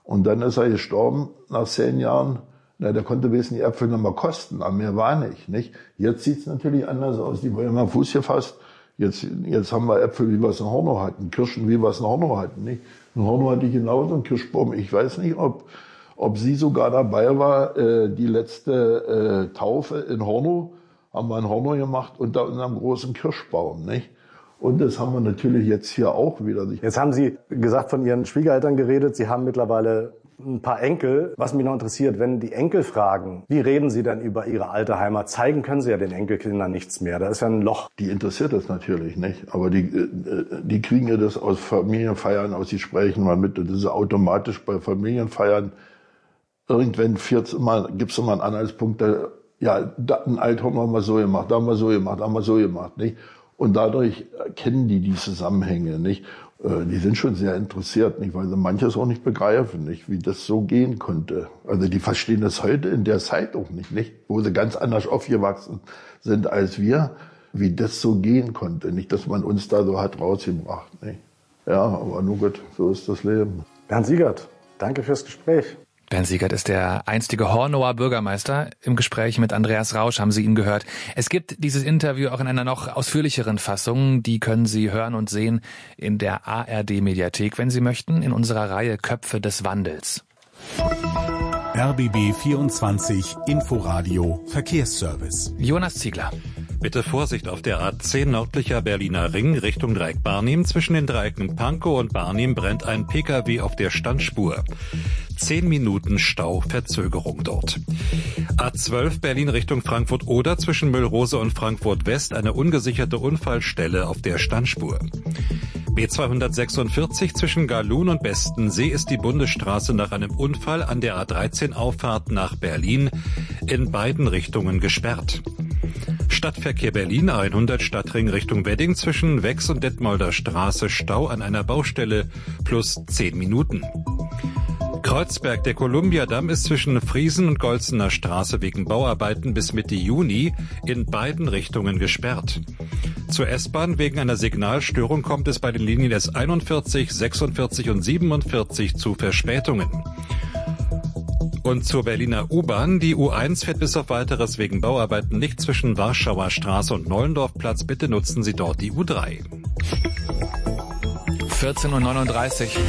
Und dann ist er gestorben nach 10 Jahren. Na, der konnte wesentlich Äpfel noch mal kosten, aber mehr war nicht? Jetzt sieht's natürlich anders aus. Die wurden mal Fuß gefasst. Jetzt haben wir Äpfel, wie wir es in Hornow hatten, Kirschen, wie wir es in Hornow hatten, nicht? In Hornow hatte ich genauso einen Kirschbaum. Ich weiß nicht, ob sie sogar dabei war, die letzte Taufe in Hornow, haben wir in Hornow gemacht, unter unserem großen Kirschbaum, nicht? Und das haben wir natürlich jetzt hier auch wieder. Jetzt haben Sie gesagt, von Ihren Schwiegereltern geredet. Sie haben mittlerweile ein paar Enkel. Was mich noch interessiert, wenn die Enkel fragen, wie reden Sie denn über Ihre alte Heimat? Zeigen können Sie ja den Enkelkindern nichts mehr. Da ist ja ein Loch. Die interessiert das natürlich nicht. Aber die kriegen ja das aus Familienfeiern, aus Gesprächen mal mit. Und das ist automatisch bei Familienfeiern. Irgendwann gibt's immer einen Anhaltspunkt, ein Althorn haben wir so gemacht, da haben wir so gemacht, nicht? Und dadurch kennen die Zusammenhänge, nicht? Die sind schon sehr interessiert, nicht? Weil sie manches auch nicht begreifen, nicht? Wie das so gehen konnte. Also die verstehen das heute in der Zeit auch nicht? Wo sie ganz anders aufgewachsen sind als wir, wie das so gehen konnte, nicht? Dass man uns da so hat rausgebracht, nicht? Ja, aber nur gut, so ist das Leben. Bernd Siegert, danke fürs Gespräch. Bernd Siegert ist der einstige Hornower Bürgermeister. Im Gespräch mit Andreas Rausch haben Sie ihn gehört. Es gibt dieses Interview auch in einer noch ausführlicheren Fassung. Die können Sie hören und sehen in der ARD-Mediathek, wenn Sie möchten, in unserer Reihe Köpfe des Wandels. RBB 24 Inforadio Verkehrsservice. Jonas Ziegler. Bitte Vorsicht auf der A10 nördlicher Berliner Ring Richtung Dreieck Barnim. Zwischen den Dreiecken Pankow und Barnim brennt ein Pkw auf der Standspur. 10 Minuten Stauverzögerung dort. A12 Berlin Richtung Frankfurt-Oder zwischen Müllrose und Frankfurt-West eine ungesicherte Unfallstelle auf der Standspur. B246 zwischen Galun und Bestensee ist die Bundesstraße nach einem Unfall an der A13-Auffahrt nach Berlin in beiden Richtungen gesperrt. Stadtverkehr Berlin 100 Stadtring Richtung Wedding zwischen Wex und Detmolder Straße Stau an einer Baustelle plus 10 Minuten. Kreuzberg, der Kolumbiadamm ist zwischen Friesen und Golzener Straße wegen Bauarbeiten bis Mitte Juni in beiden Richtungen gesperrt. Zur S-Bahn wegen einer Signalstörung kommt es bei den Linien S41, 46 und 47 zu Verspätungen. Und zur Berliner U-Bahn. Die U1 fährt bis auf Weiteres wegen Bauarbeiten nicht zwischen Warschauer Straße und Nollendorfplatz. Bitte nutzen Sie dort die U3. 14:39 Uhr.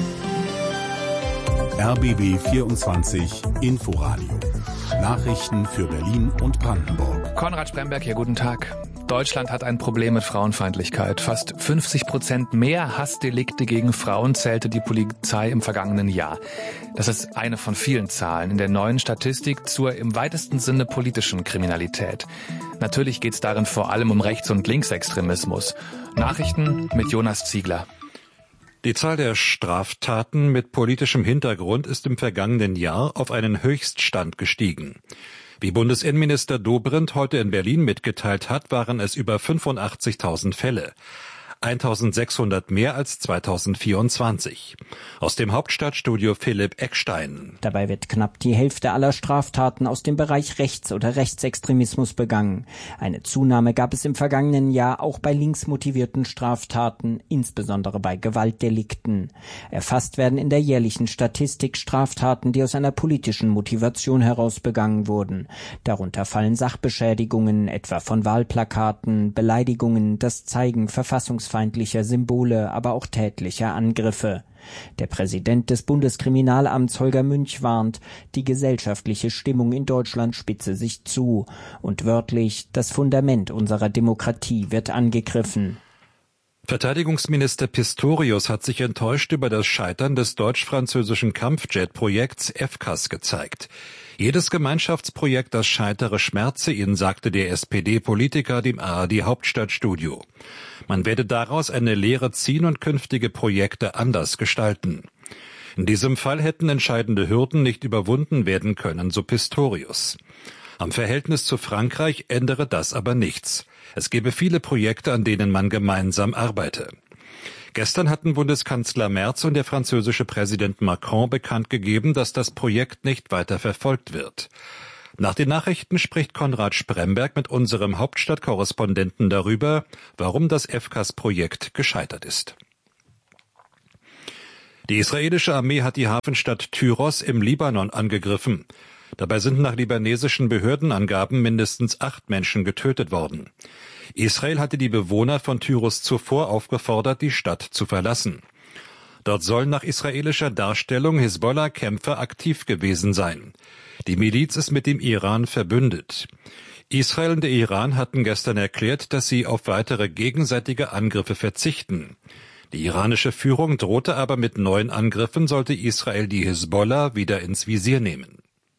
RBB 24 Inforadio. Nachrichten für Berlin und Brandenburg. Konrad Spremberg hier, guten Tag. Deutschland hat ein Problem mit Frauenfeindlichkeit. Fast 50% mehr Hassdelikte gegen Frauen zählte die Polizei im vergangenen Jahr. Das ist eine von vielen Zahlen in der neuen Statistik zur im weitesten Sinne politischen Kriminalität. Natürlich geht es darin vor allem um Rechts- und Linksextremismus. Nachrichten mit Jonas Ziegler. Die Zahl der Straftaten mit politischem Hintergrund ist im vergangenen Jahr auf einen Höchststand gestiegen. Wie Bundesinnenminister Dobrindt heute in Berlin mitgeteilt hat, waren es über 85.000 Fälle. 1.600 mehr als 2024. Aus dem Hauptstadtstudio Philipp Eckstein. Dabei wird knapp die Hälfte aller Straftaten aus dem Bereich Rechts- oder Rechtsextremismus begangen. Eine Zunahme gab es im vergangenen Jahr auch bei linksmotivierten Straftaten, insbesondere bei Gewaltdelikten. Erfasst werden in der jährlichen Statistik Straftaten, die aus einer politischen Motivation heraus begangen wurden. Darunter fallen Sachbeschädigungen, etwa von Wahlplakaten, Beleidigungen, das Zeigen verfassungsfeindlicher Symbole, aber auch tätlicher Angriffe. Der Präsident des Bundeskriminalamts Holger Münch warnt, die gesellschaftliche Stimmung in Deutschland spitze sich zu und wörtlich, das Fundament unserer Demokratie wird angegriffen. Verteidigungsminister Pistorius hat sich enttäuscht über das Scheitern des deutsch-französischen Kampfjet-Projekts FCAS gezeigt. Jedes Gemeinschaftsprojekt, das scheitere, schmerze ihn, sagte der SPD-Politiker dem ARD-Hauptstadtstudio. Man werde daraus eine Lehre ziehen und künftige Projekte anders gestalten. In diesem Fall hätten entscheidende Hürden nicht überwunden werden können, so Pistorius. Am Verhältnis zu Frankreich ändere das aber nichts. Es gebe viele Projekte, an denen man gemeinsam arbeite. Gestern hatten Bundeskanzler Merz und der französische Präsident Macron bekannt gegeben, dass das Projekt nicht weiter verfolgt wird. Nach den Nachrichten spricht Konrad Spremberg mit unserem Hauptstadtkorrespondenten darüber, warum das FCAS-Projekt gescheitert ist. Die israelische Armee hat die Hafenstadt Tyros im Libanon angegriffen. Dabei sind nach libanesischen Behördenangaben mindestens 8 Menschen getötet worden. Israel hatte die Bewohner von Tyros zuvor aufgefordert, die Stadt zu verlassen. Dort sollen nach israelischer Darstellung Hisbollah-Kämpfer aktiv gewesen sein. Die Miliz ist mit dem Iran verbündet. Israel und der Iran hatten gestern erklärt, dass sie auf weitere gegenseitige Angriffe verzichten. Die iranische Führung drohte aber mit neuen Angriffen, sollte Israel die Hisbollah wieder ins Visier nehmen.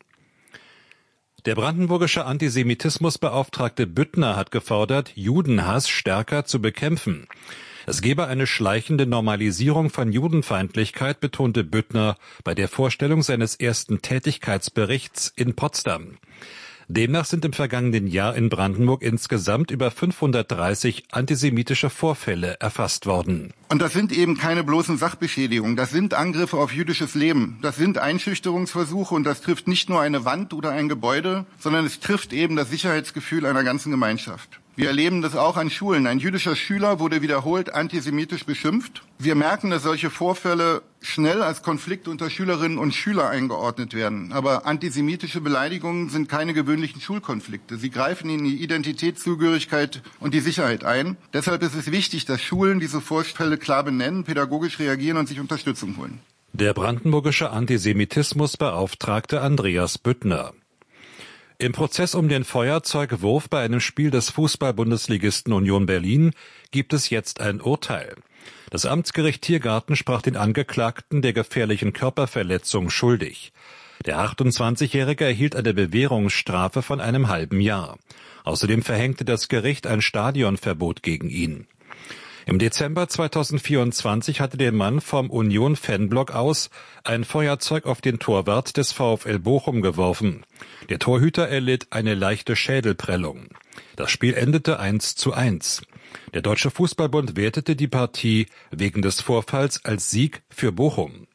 Der brandenburgische Antisemitismusbeauftragte Büttner hat gefordert, Judenhass stärker zu bekämpfen. Es gebe eine schleichende Normalisierung von Judenfeindlichkeit, betonte Büttner bei der Vorstellung seines ersten Tätigkeitsberichts in Potsdam. Demnach sind im vergangenen Jahr in Brandenburg insgesamt über 530 antisemitische Vorfälle erfasst worden. Und das sind eben keine bloßen Sachbeschädigungen, das sind Angriffe auf jüdisches Leben, das sind Einschüchterungsversuche und das trifft nicht nur eine Wand oder ein Gebäude, sondern es trifft eben das Sicherheitsgefühl einer ganzen Gemeinschaft. Wir erleben das auch an Schulen. Ein jüdischer Schüler wurde wiederholt antisemitisch beschimpft. Wir merken, dass solche Vorfälle schnell als Konflikt unter Schülerinnen und Schülern eingeordnet werden. Aber antisemitische Beleidigungen sind keine gewöhnlichen Schulkonflikte. Sie greifen in die Identitätszugehörigkeit und die Sicherheit ein. Deshalb ist es wichtig, dass Schulen diese Vorfälle klar benennen, pädagogisch reagieren und sich Unterstützung holen. Der brandenburgische Antisemitismusbeauftragte Andreas Büttner. Im Prozess um den Feuerzeugwurf bei einem Spiel des Fußball-Bundesligisten Union Berlin gibt es jetzt ein Urteil. Das Amtsgericht Tiergarten sprach den Angeklagten der gefährlichen Körperverletzung schuldig. Der 28-Jährige erhielt eine Bewährungsstrafe von einem halben Jahr. Außerdem verhängte das Gericht ein Stadionverbot gegen ihn. Im Dezember 2024 hatte der Mann vom Union-Fanblock aus ein Feuerzeug auf den Torwart des VfL Bochum geworfen. Der Torhüter erlitt eine leichte Schädelprellung. Das Spiel endete 1:1. Der Deutsche Fußballbund wertete die Partie wegen des Vorfalls als Sieg für Bochum.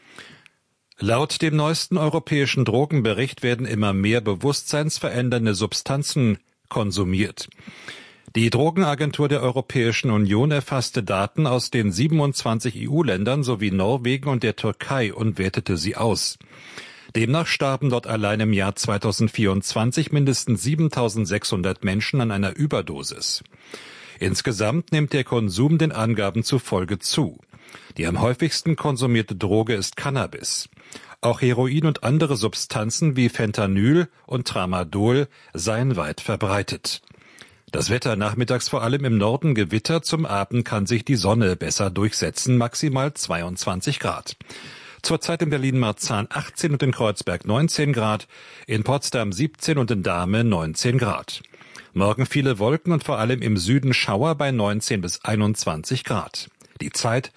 Laut dem neuesten europäischen Drogenbericht werden immer mehr bewusstseinsverändernde Substanzen konsumiert. Die Drogenagentur der Europäischen Union erfasste Daten aus den 27 EU-Ländern sowie Norwegen und der Türkei und wertete sie aus. Demnach starben dort allein im Jahr 2024 mindestens 7.600 Menschen an einer Überdosis. Insgesamt nimmt der Konsum den Angaben zufolge zu. Die am häufigsten konsumierte Droge ist Cannabis. Auch Heroin und andere Substanzen wie Fentanyl und Tramadol seien weit verbreitet. Das Wetter nachmittags vor allem im Norden Gewitter, zum Abend kann sich die Sonne besser durchsetzen, maximal 22 Grad. Zurzeit in Berlin-Marzahn 18 und in Kreuzberg 19 Grad, in Potsdam 17 und in Dahme 19 Grad. Morgen viele Wolken und vor allem im Süden Schauer bei 19 bis 21 Grad. Die Zeit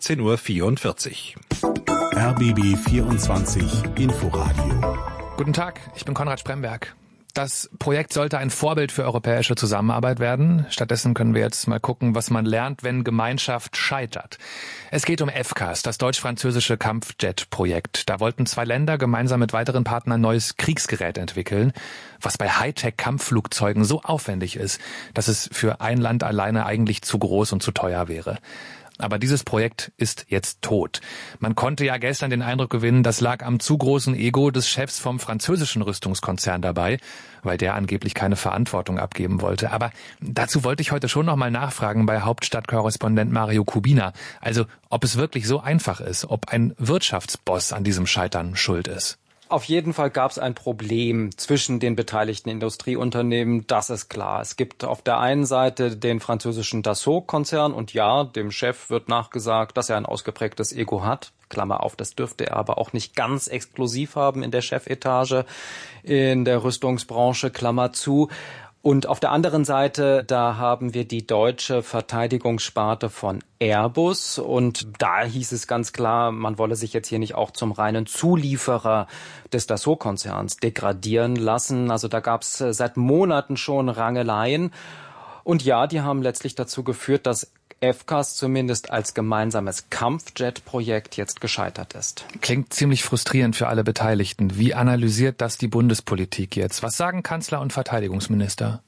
14:44 Uhr. RBB 24 Inforadio. Guten Tag, ich bin Konrad Spremberg. Das Projekt sollte ein Vorbild für europäische Zusammenarbeit werden. Stattdessen können wir jetzt mal gucken, was man lernt, wenn Gemeinschaft scheitert. Es geht um FCAS, das deutsch-französische Kampfjet-Projekt. Da wollten 2 Länder gemeinsam mit weiteren Partnern neues Kriegsgerät entwickeln, was bei Hightech-Kampfflugzeugen so aufwendig ist, dass es für ein Land alleine eigentlich zu groß und zu teuer wäre. Aber dieses Projekt ist jetzt tot. Man konnte ja gestern den Eindruck gewinnen, das lag am zu großen Ego des Chefs vom französischen Rüstungskonzern dabei, weil der angeblich keine Verantwortung abgeben wollte. Aber dazu wollte ich heute schon noch mal nachfragen bei Hauptstadtkorrespondent Mario Kubina. Also, ob es wirklich so einfach ist, ob ein Wirtschaftsboss an diesem Scheitern schuld ist. Auf jeden Fall gab es ein Problem zwischen den beteiligten Industrieunternehmen, das ist klar. Es gibt auf der einen Seite den französischen Dassault-Konzern und ja, dem Chef wird nachgesagt, dass er ein ausgeprägtes Ego hat. Klammer auf, das dürfte er aber auch nicht ganz exklusiv haben in der Chefetage in der Rüstungsbranche, Klammer zu. Und auf der anderen Seite, da haben wir die deutsche Verteidigungssparte von Airbus. Und da hieß es ganz klar, man wolle sich jetzt hier nicht auch zum reinen Zulieferer des Dassault-Konzerns degradieren lassen. Also da gab es seit Monaten schon Rangeleien. Und ja, die haben letztlich dazu geführt, dass FCAS zumindest als gemeinsames Kampfjet-Projekt jetzt gescheitert ist. Klingt ziemlich frustrierend für alle Beteiligten. Wie analysiert das die Bundespolitik jetzt? Was sagen Kanzler und Verteidigungsminister?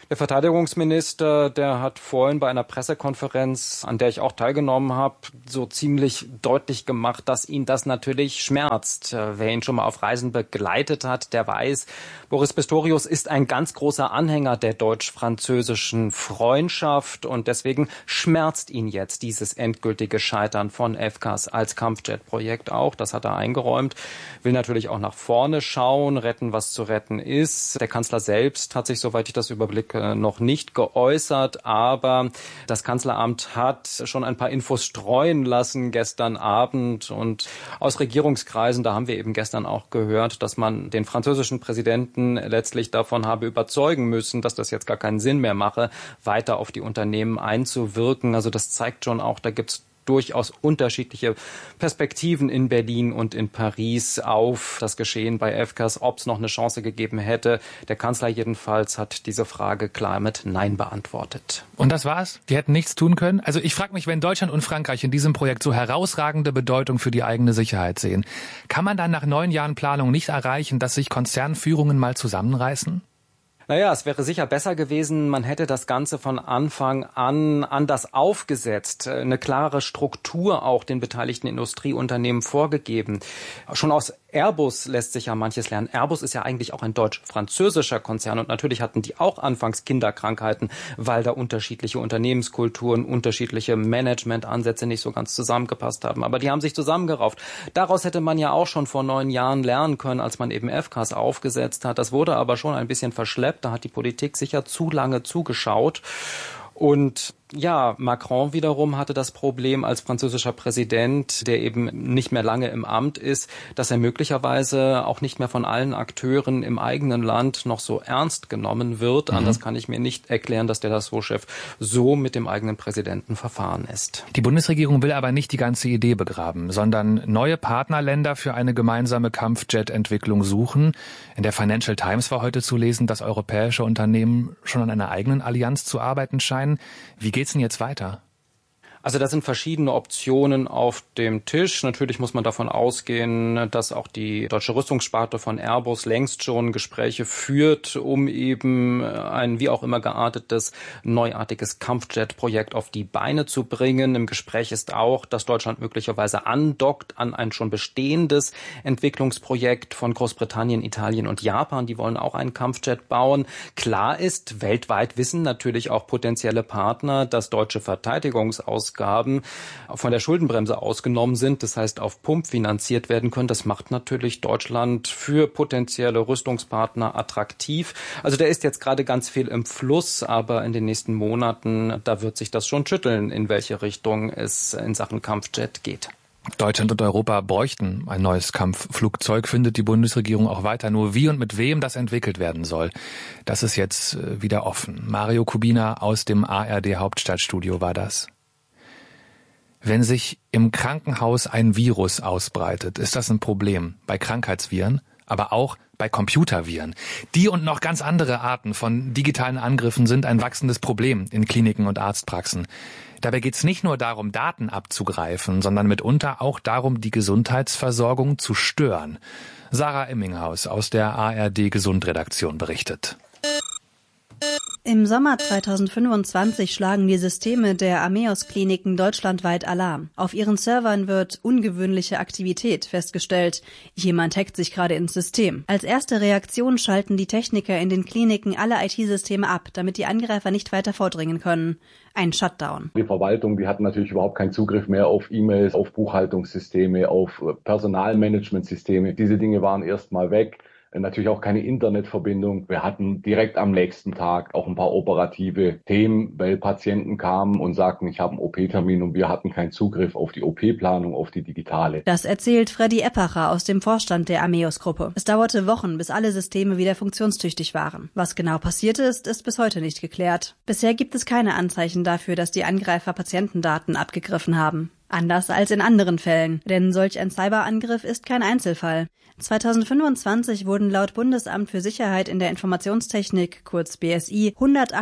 Der Verteidigungsminister, der hat vorhin bei einer Pressekonferenz, an der ich auch teilgenommen habe, so ziemlich deutlich gemacht, dass ihn das natürlich schmerzt. Wer ihn schon mal auf Reisen begleitet hat, der weiß, Boris Pistorius ist ein ganz großer Anhänger der deutsch-französischen Freundschaft und deswegen schmerzt ihn jetzt dieses endgültige Scheitern von FCAS als Kampfjet-Projekt auch. Das hat er eingeräumt. Will natürlich auch nach vorne schauen, retten, was zu retten ist. Der Kanzler selbst hat sich, soweit ich das überblicke, noch nicht geäußert, aber das Kanzleramt hat schon ein paar Infos streuen lassen gestern Abend und aus Regierungskreisen, da haben wir eben gestern auch gehört, dass man den französischen Präsidenten letztlich davon habe überzeugen müssen, dass das jetzt gar keinen Sinn mehr mache, weiter auf die Unternehmen einzuwirken. Also das zeigt schon auch, da gibt's durchaus unterschiedliche Perspektiven in Berlin und in Paris auf das Geschehen bei FCAS, ob es noch eine Chance gegeben hätte. Der Kanzler jedenfalls hat diese Frage klar mit Nein beantwortet. Und das war's? Die hätten nichts tun können? Also ich frage mich, wenn Deutschland und Frankreich in diesem Projekt so herausragende Bedeutung für die eigene Sicherheit sehen, kann man dann nach 9 Jahren Planung nicht erreichen, dass sich Konzernführungen mal zusammenreißen? Naja, es wäre sicher besser gewesen, man hätte das Ganze von Anfang an anders aufgesetzt, eine klare Struktur auch den beteiligten Industrieunternehmen vorgegeben. Schon aus Airbus lässt sich ja manches lernen. Airbus ist ja eigentlich auch ein deutsch-französischer Konzern und natürlich hatten die auch anfangs Kinderkrankheiten, weil da unterschiedliche Unternehmenskulturen, unterschiedliche Managementansätze nicht so ganz zusammengepasst haben. Aber die haben sich zusammengerauft. Daraus hätte man ja auch schon vor 9 Jahren lernen können, als man eben FCAS aufgesetzt hat. Das wurde aber schon ein bisschen verschleppt. Da hat die Politik sicher zu lange zugeschaut. Und ja, Macron wiederum hatte das Problem als französischer Präsident, der eben nicht mehr lange im Amt ist, dass er möglicherweise auch nicht mehr von allen Akteuren im eigenen Land noch so ernst genommen wird. Anders kann ich mir nicht erklären, dass der Dassault-Chef so mit dem eigenen Präsidenten verfahren ist. Die Bundesregierung will aber nicht die ganze Idee begraben, sondern neue Partnerländer für eine gemeinsame Kampfjet-Entwicklung suchen. In der Financial Times war heute zu lesen, dass europäische Unternehmen schon an einer eigenen Allianz zu arbeiten scheinen. Wie geht's denn jetzt weiter? Also da sind verschiedene Optionen auf dem Tisch. Natürlich muss man davon ausgehen, dass auch die deutsche Rüstungssparte von Airbus längst schon Gespräche führt, um eben ein wie auch immer geartetes, neuartiges Kampfjet-Projekt auf die Beine zu bringen. Im Gespräch ist auch, dass Deutschland möglicherweise andockt an ein schon bestehendes Entwicklungsprojekt von Großbritannien, Italien und Japan. Die wollen auch einen Kampfjet bauen. Klar ist, weltweit wissen natürlich auch potenzielle Partner, dass deutsche Verteidigungsausgaben von der Schuldenbremse ausgenommen sind, das heißt auf Pump finanziert werden können. Das macht natürlich Deutschland für potenzielle Rüstungspartner attraktiv. Also da ist jetzt gerade ganz viel im Fluss, aber in den nächsten Monaten, da wird sich das schon schütteln, in welche Richtung es in Sachen Kampfjet geht. Deutschland und Europa bräuchten ein neues Kampfflugzeug, findet die Bundesregierung auch weiter. Nur wie und mit wem das entwickelt werden soll, das ist jetzt wieder offen. Mario Kubina aus dem ARD Hauptstadtstudio war das. Wenn sich im Krankenhaus ein Virus ausbreitet, ist das ein Problem bei Krankheitsviren, aber auch bei Computerviren. Die und noch ganz andere Arten von digitalen Angriffen sind ein wachsendes Problem in Kliniken und Arztpraxen. Dabei geht es nicht nur darum, Daten abzugreifen, sondern mitunter auch darum, die Gesundheitsversorgung zu stören. Sarah Emminghaus aus der ARD Gesundredaktion berichtet. Im Sommer 2025 schlagen die Systeme der Ameos-Kliniken deutschlandweit Alarm. Auf ihren Servern wird ungewöhnliche Aktivität festgestellt. Jemand hackt sich gerade ins System. Als erste Reaktion schalten die Techniker in den Kliniken alle IT-Systeme ab, damit die Angreifer nicht weiter vordringen können. Ein Shutdown. Die Verwaltung, die hat natürlich überhaupt keinen Zugriff mehr auf E-Mails, auf Buchhaltungssysteme, auf Personalmanagementsysteme. Diese Dinge waren erstmal weg. Natürlich auch keine Internetverbindung. Wir hatten direkt am nächsten Tag auch ein paar operative Themen, weil Patienten kamen und sagten, ich habe einen OP-Termin und wir hatten keinen Zugriff auf die OP-Planung, auf die digitale. Das erzählt Freddy Eppacher aus dem Vorstand der Ameos-Gruppe. Es dauerte Wochen, bis alle Systeme wieder funktionstüchtig waren. Was genau passiert ist, ist bis heute nicht geklärt. Bisher gibt es keine Anzeichen dafür, dass die Angreifer Patientendaten abgegriffen haben. Anders als in anderen Fällen, denn solch ein Cyberangriff ist kein Einzelfall. 2025 wurden laut Bundesamt für Sicherheit in der Informationstechnik, kurz BSI,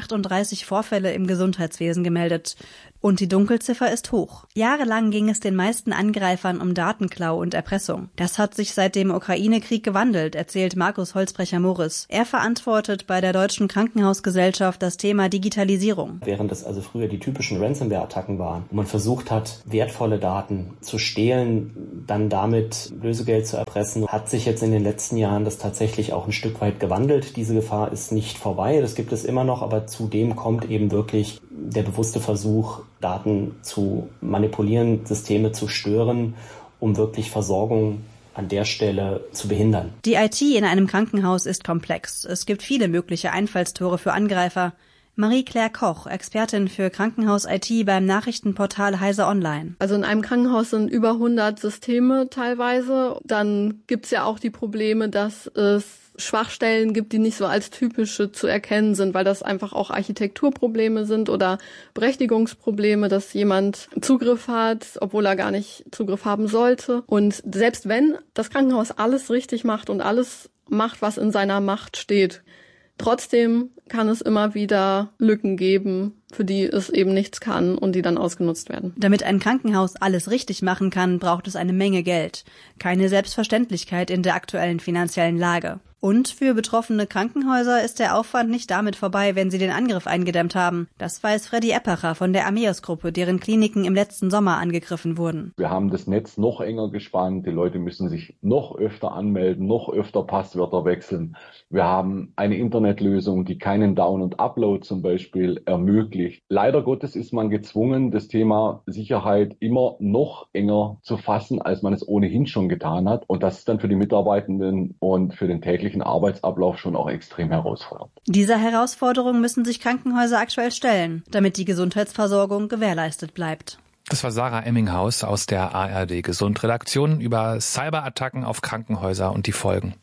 138 Vorfälle im Gesundheitswesen gemeldet. Und die Dunkelziffer ist hoch. Jahrelang ging es den meisten Angreifern um Datenklau und Erpressung. Das hat sich seit dem Ukraine-Krieg gewandelt, erzählt Markus Holzbrecher-Morris. Er verantwortet bei der Deutschen Krankenhausgesellschaft das Thema Digitalisierung. Während es also früher die typischen Ransomware-Attacken waren, wo man versucht hat, wertvolle Daten zu stehlen, dann damit Lösegeld zu erpressen, hat sich jetzt in den letzten Jahren das tatsächlich auch ein Stück weit gewandelt. Diese Gefahr ist nicht vorbei, das gibt es immer noch, aber zudem kommt eben wirklich der bewusste Versuch, Daten zu manipulieren, Systeme zu stören, um wirklich Versorgung an der Stelle zu behindern. Die IT in einem Krankenhaus ist komplex. Es gibt viele mögliche Einfallstore für Angreifer. Marie-Claire Koch, Expertin für Krankenhaus-IT beim Nachrichtenportal Heise Online. Also in einem Krankenhaus sind über 100 Systeme teilweise. Dann gibt's ja auch die Probleme, dass es Schwachstellen gibt, die nicht so als typische zu erkennen sind, weil das einfach auch Architekturprobleme sind oder Berechtigungsprobleme, dass jemand Zugriff hat, obwohl er gar nicht Zugriff haben sollte. Und selbst wenn das Krankenhaus alles richtig macht und alles macht, was in seiner Macht steht, trotzdem kann es immer wieder Lücken geben, für die es eben nichts kann und die dann ausgenutzt werden. Damit ein Krankenhaus alles richtig machen kann, braucht es eine Menge Geld. Keine Selbstverständlichkeit in der aktuellen finanziellen Lage. Und für betroffene Krankenhäuser ist der Aufwand nicht damit vorbei, wenn sie den Angriff eingedämmt haben. Das weiß Freddy Eppacher von der Ameos-Gruppe, deren Kliniken im letzten Sommer angegriffen wurden. Wir haben das Netz noch enger gespannt. Die Leute müssen sich noch öfter anmelden, noch öfter Passwörter wechseln. Wir haben eine Internetlösung, die keinen Down- und Upload zum Beispiel ermöglicht. Leider Gottes ist man gezwungen, das Thema Sicherheit immer noch enger zu fassen, als man es ohnehin schon getan hat. Und das ist dann für die Mitarbeitenden und für den täglichen Arbeitsablauf schon auch extrem herausfordernd. Dieser Herausforderung müssen sich Krankenhäuser aktuell stellen, damit die Gesundheitsversorgung gewährleistet bleibt. Das war Sarah Emminghaus aus der ARD Gesund-Redaktion über Cyberattacken auf Krankenhäuser und die Folgen.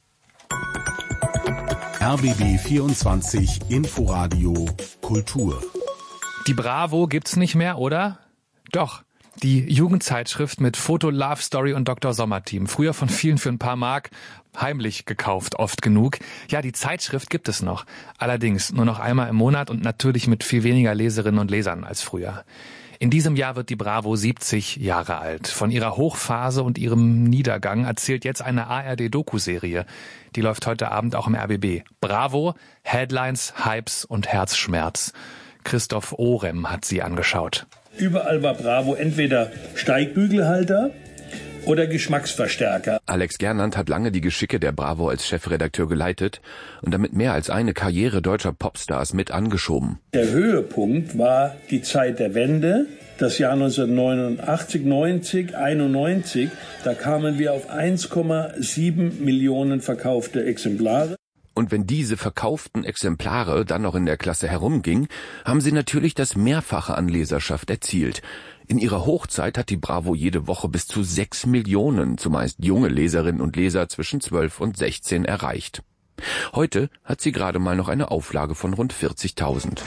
RBB 24 Inforadio Kultur. Die Bravo gibt's nicht mehr, oder? Doch. Die Jugendzeitschrift mit Foto, Love Story und Dr. Sommerteam. Früher von vielen für ein paar Mark, heimlich gekauft, oft genug. Ja, die Zeitschrift gibt es noch. Allerdings nur noch einmal im Monat und natürlich mit viel weniger Leserinnen und Lesern als früher. In diesem Jahr wird die Bravo 70 Jahre alt. Von ihrer Hochphase und ihrem Niedergang erzählt jetzt eine ARD-Doku-Serie. Die läuft heute Abend auch im RBB. Bravo, Headlines, Hypes und Herzschmerz. Christoph Orem hat sie angeschaut. Überall war Bravo entweder Steigbügelhalter oder Geschmacksverstärker. Alex Gernand hat lange die Geschicke der Bravo als Chefredakteur geleitet und damit mehr als eine Karriere deutscher Popstars mit angeschoben. Der Höhepunkt war die Zeit der Wende, das Jahr 1989, 90, 91. Da kamen wir auf 1,7 Millionen verkaufte Exemplare. Und wenn diese verkauften Exemplare dann noch in der Klasse herumgingen, haben sie natürlich das Mehrfache an Leserschaft erzielt. In ihrer Hochzeit hat die Bravo jede Woche bis zu 6 Millionen, zumeist junge Leserinnen und Leser zwischen 12 und 16 erreicht. Heute hat sie gerade mal noch eine Auflage von rund 40.000.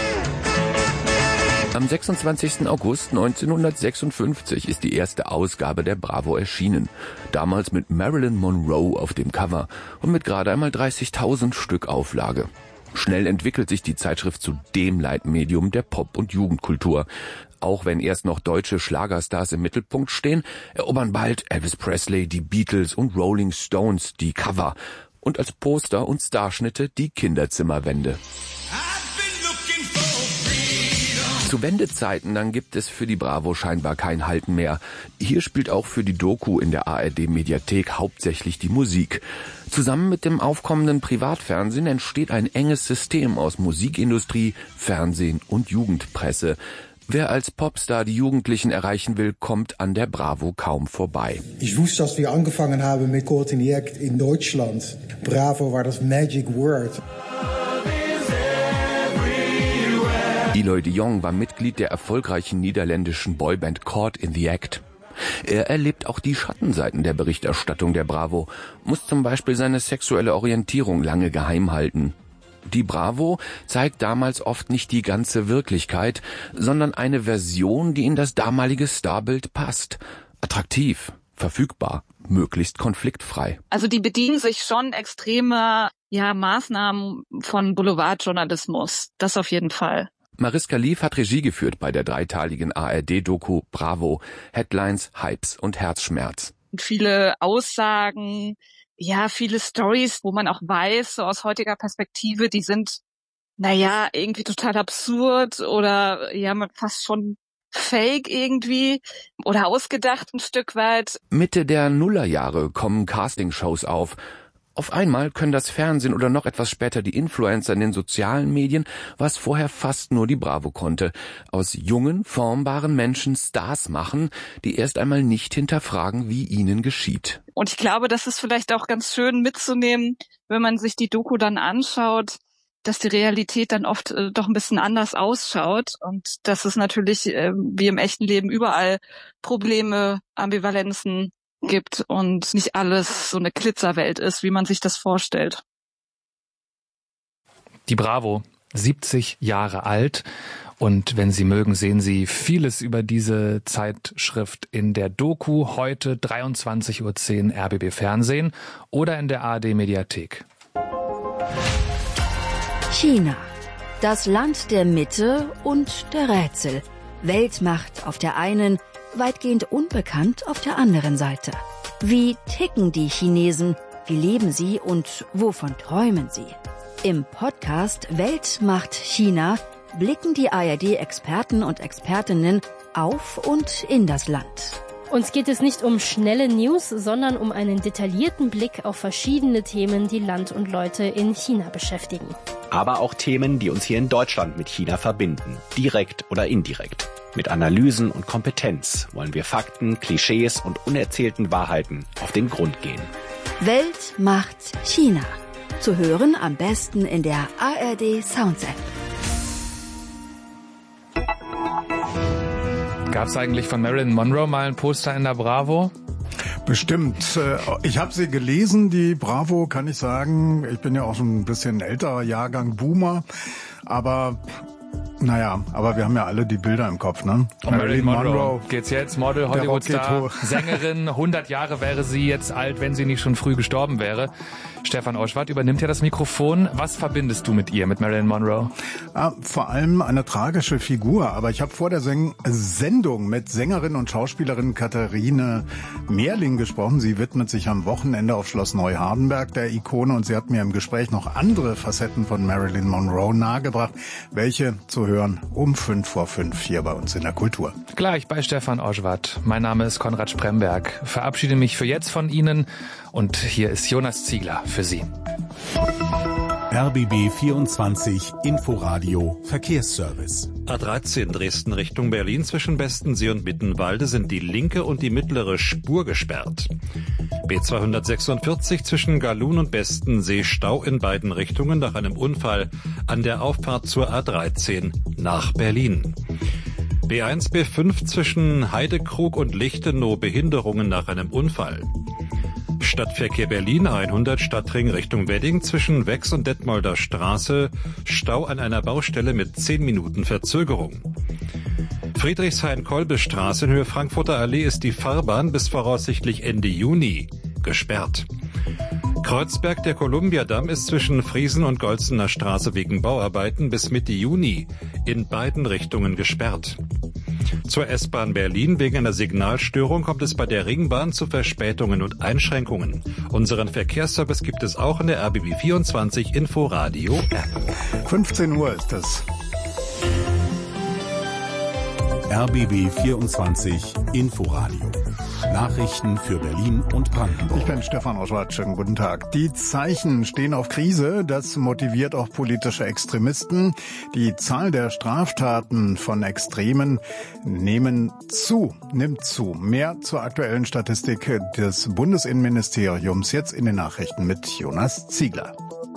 Am 26. August 1956 ist die erste Ausgabe der Bravo erschienen. Damals mit Marilyn Monroe auf dem Cover und mit gerade einmal 30.000 Stück Auflage. Schnell entwickelt sich die Zeitschrift zu dem Leitmedium der Pop- und Jugendkultur. Auch wenn erst noch deutsche Schlagerstars im Mittelpunkt stehen, erobern bald Elvis Presley, die Beatles und Rolling Stones die Cover und als Poster und Starschnitte die Kinderzimmerwände. Zu Wendezeiten, dann gibt es für die Bravo scheinbar kein Halten mehr. Hier spielt auch für die Doku in der ARD-Mediathek hauptsächlich die Musik. Zusammen mit dem aufkommenden Privatfernsehen entsteht ein enges System aus Musikindustrie, Fernsehen und Jugendpresse. Wer als Popstar die Jugendlichen erreichen will, kommt an der Bravo kaum vorbei. Ich wusste, als wir angefangen haben mit Caught in the Act in Deutschland. Bravo war das Magic Word. Eloy de Jong war Mitglied der erfolgreichen niederländischen Boyband Caught in the Act. Er erlebt auch die Schattenseiten der Berichterstattung der Bravo, muss zum Beispiel seine sexuelle Orientierung lange geheim halten. Die Bravo zeigt damals oft nicht die ganze Wirklichkeit, sondern eine Version, die in das damalige Starbild passt. Attraktiv, verfügbar, möglichst konfliktfrei. Also die bedienen sich schon extremer Maßnahmen von Boulevardjournalismus. Das auf jeden Fall. Mariska Lief hat Regie geführt bei der dreiteiligen ARD-Doku Bravo. Headlines, Hypes und Herzschmerz. Viele Aussagen, viele Stories, wo man auch weiß, so aus heutiger Perspektive, die sind, irgendwie total absurd oder fast schon fake irgendwie oder ausgedacht ein Stück weit. Mitte der Nullerjahre kommen Castingshows auf. Auf einmal können das Fernsehen oder noch etwas später die Influencer in den sozialen Medien, was vorher fast nur die Bravo konnte, aus jungen, formbaren Menschen Stars machen, die erst einmal nicht hinterfragen, wie ihnen geschieht. Und ich glaube, das ist vielleicht auch ganz schön mitzunehmen, wenn man sich die Doku dann anschaut, dass die Realität dann oft doch ein bisschen anders ausschaut und dass es natürlich wie im echten Leben überall Probleme, Ambivalenzen gibt und nicht alles so eine Glitzerwelt ist, wie man sich das vorstellt. Die Bravo, 70 Jahre alt. Und wenn Sie mögen, sehen Sie vieles über diese Zeitschrift in der Doku heute 23:10 Uhr RBB Fernsehen oder in der ARD Mediathek. China, das Land der Mitte und der Rätsel. Weltmacht auf der einen, weitgehend unbekannt auf der anderen Seite. Wie ticken die Chinesen? Wie leben sie und wovon träumen sie? Im Podcast Weltmacht China blicken die ARD-Experten und Expertinnen auf und in das Land. Uns geht es nicht um schnelle News, sondern um einen detaillierten Blick auf verschiedene Themen, die Land und Leute in China beschäftigen. Aber auch Themen, die uns hier in Deutschland mit China verbinden, direkt oder indirekt. Mit Analysen und Kompetenz wollen wir Fakten, Klischees und unerzählten Wahrheiten auf den Grund gehen. Weltmacht China. Zu hören am besten in der ARD Sounds App. Gab es eigentlich von Marilyn Monroe mal ein Poster in der Bravo? Bestimmt. Ich habe sie gelesen, die Bravo, kann ich sagen. Ich bin ja auch schon ein bisschen älterer Jahrgang Boomer. Aber wir haben ja alle die Bilder im Kopf, ne? Marilyn Monroe geht's jetzt, Model, Hollywood-Star, Sängerin, 100 Jahre wäre sie jetzt alt, wenn sie nicht schon früh gestorben wäre. Stefan Oschwart übernimmt ja das Mikrofon. Was verbindest du mit ihr, mit Marilyn Monroe? Vor allem eine tragische Figur. Aber ich habe vor der Sendung mit Sängerin und Schauspielerin Katharine Mehrling gesprochen. Sie widmet sich am Wochenende auf Schloss Neuhardenberg der Ikone und sie hat mir im Gespräch noch andere Facetten von Marilyn Monroe nahegebracht, welche zu hören um 5:05 hier bei uns in der Kultur. Gleich bei Stefan Oschwart. Mein Name ist Konrad Spremberg. Verabschiede mich für jetzt von Ihnen und hier ist Jonas Ziegler für Sie. RBB 24 Inforadio Verkehrsservice. A13 Dresden Richtung Berlin zwischen Bestensee und Mittenwalde sind die linke und die mittlere Spur gesperrt. B246 zwischen Galun und Bestensee Stau in beiden Richtungen nach einem Unfall an der Auffahrt zur A13 nach Berlin. B1, B5 zwischen Heidekrug und Lichtenau Behinderungen nach einem Unfall. Stadtverkehr Berlin 100 Stadtring Richtung Wedding zwischen Wex und Detmolder Straße, Stau an einer Baustelle mit 10 Minuten Verzögerung. Friedrichshain-Kolbe-Straße in Höhe Frankfurter Allee ist die Fahrbahn bis voraussichtlich Ende Juni gesperrt. Kreuzberg, der Kolumbiadamm ist zwischen Friesen und Golzener Straße wegen Bauarbeiten bis Mitte Juni in beiden Richtungen gesperrt. Zur S-Bahn Berlin wegen einer Signalstörung kommt es bei der Ringbahn zu Verspätungen und Einschränkungen. Unseren Verkehrsservice gibt es auch in der RBB 24 Inforadio App. 15 Uhr ist es. RBB 24 Inforadio. Nachrichten für Berlin und Brandenburg. Ich bin Stefan Oschwart, schönen guten Tag. Die Zeichen stehen auf Krise, das motiviert auch politische Extremisten. Die Zahl der Straftaten von Extremen nimmt zu. Mehr zur aktuellen Statistik des Bundesinnenministeriums jetzt in den Nachrichten mit Jonas Ziegler.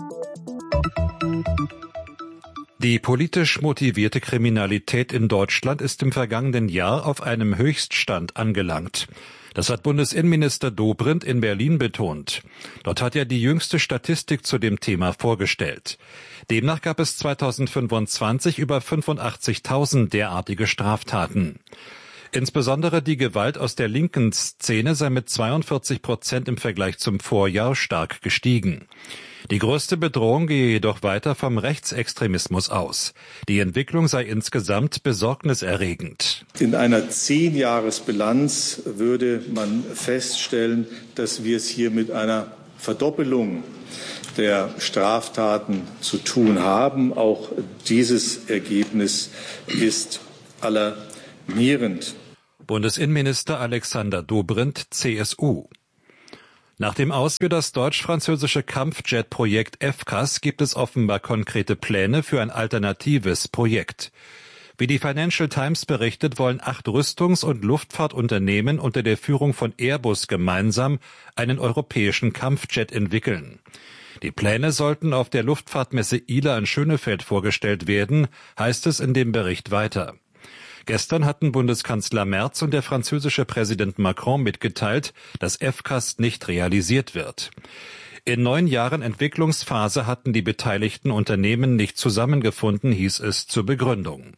Die politisch motivierte Kriminalität in Deutschland ist im vergangenen Jahr auf einem Höchststand angelangt. Das hat Bundesinnenminister Dobrindt in Berlin betont. Dort hat er die jüngste Statistik zu dem Thema vorgestellt. Demnach gab es 2025 über 85.000 derartige Straftaten. Insbesondere die Gewalt aus der linken Szene sei mit 42% im Vergleich zum Vorjahr stark gestiegen. Die größte Bedrohung gehe jedoch weiter vom Rechtsextremismus aus. Die Entwicklung sei insgesamt besorgniserregend. In einer 10-Jahres-Bilanz würde man feststellen, dass wir es hier mit einer Verdoppelung der Straftaten zu tun haben. Auch dieses Ergebnis ist alarmierend. Bundesinnenminister Alexander Dobrindt, CSU. Nach dem Aus für das deutsch-französische Kampfjet-Projekt FCAS gibt es offenbar konkrete Pläne für ein alternatives Projekt. Wie die Financial Times berichtet, wollen 8 Rüstungs- und Luftfahrtunternehmen unter der Führung von Airbus gemeinsam einen europäischen Kampfjet entwickeln. Die Pläne sollten auf der Luftfahrtmesse ILA in Schönefeld vorgestellt werden, heißt es in dem Bericht weiter. Gestern hatten Bundeskanzler Merz und der französische Präsident Macron mitgeteilt, dass FCAS nicht realisiert wird. In 9 Jahren Entwicklungsphase hatten die beteiligten Unternehmen nicht zusammengefunden, hieß es zur Begründung.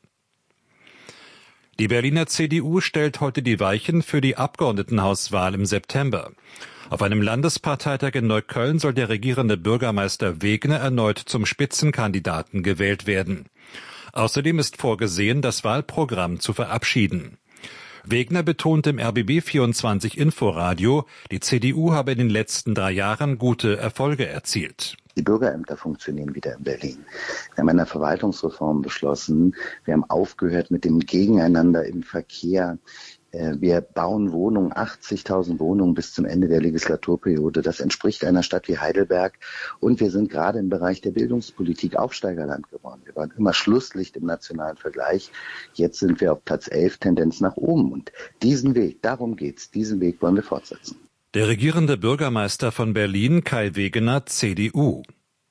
Die Berliner CDU stellt heute die Weichen für die Abgeordnetenhauswahl im September. Auf einem Landesparteitag in Neukölln soll der regierende Bürgermeister Wegner erneut zum Spitzenkandidaten gewählt werden. Außerdem ist vorgesehen, das Wahlprogramm zu verabschieden. Wegner betont im RBB24 Inforadio, die CDU habe in den letzten 3 Jahren gute Erfolge erzielt. Die Bürgerämter funktionieren wieder in Berlin. Wir haben eine Verwaltungsreform beschlossen. Wir haben aufgehört mit dem Gegeneinander im Verkehr. Wir bauen Wohnungen, 80.000 Wohnungen bis zum Ende der Legislaturperiode. Das entspricht einer Stadt wie Heidelberg. Und wir sind gerade im Bereich der Bildungspolitik Aufsteigerland geworden. Wir waren immer Schlusslicht im nationalen Vergleich. Jetzt sind wir auf Platz 11, Tendenz nach oben. Und diesen Weg, darum geht's, diesen Weg wollen wir fortsetzen. Der regierende Bürgermeister von Berlin, Kai Wegener, CDU.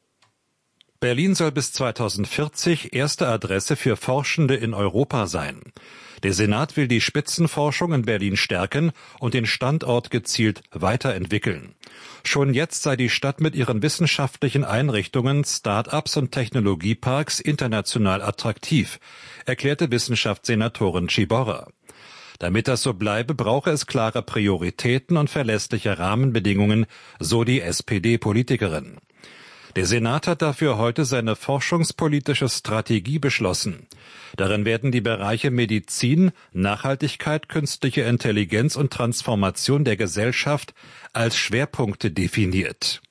Berlin soll bis 2040 erste Adresse für Forschende in Europa sein. Der Senat will die Spitzenforschung in Berlin stärken und den Standort gezielt weiterentwickeln. Schon jetzt sei die Stadt mit ihren wissenschaftlichen Einrichtungen, Start-ups und Technologieparks international attraktiv, erklärte Wissenschaftssenatorin Ciborra. Damit das so bleibe, brauche es klare Prioritäten und verlässliche Rahmenbedingungen, so die SPD-Politikerin. Der Senat hat dafür heute seine forschungspolitische Strategie beschlossen. Darin werden die Bereiche Medizin, Nachhaltigkeit, künstliche Intelligenz und Transformation der Gesellschaft als Schwerpunkte definiert.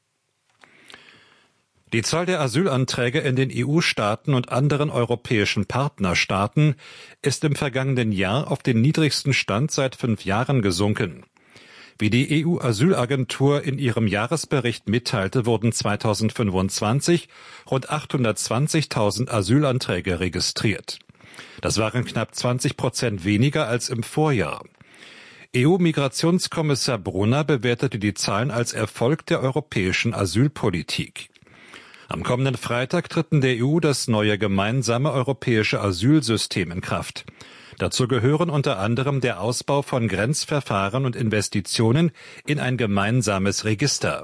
Die Zahl der Asylanträge in den EU-Staaten und anderen europäischen Partnerstaaten ist im vergangenen Jahr auf den niedrigsten Stand seit 5 Jahren gesunken. Wie die EU-Asylagentur in ihrem Jahresbericht mitteilte, wurden 2025 rund 820.000 Asylanträge registriert. Das waren knapp 20% weniger als im Vorjahr. EU-Migrationskommissar Brunner bewertete die Zahlen als Erfolg der europäischen Asylpolitik. Am kommenden Freitag tritt in der EU das neue gemeinsame europäische Asylsystem in Kraft. Dazu gehören unter anderem der Ausbau von Grenzverfahren und Investitionen in ein gemeinsames Register.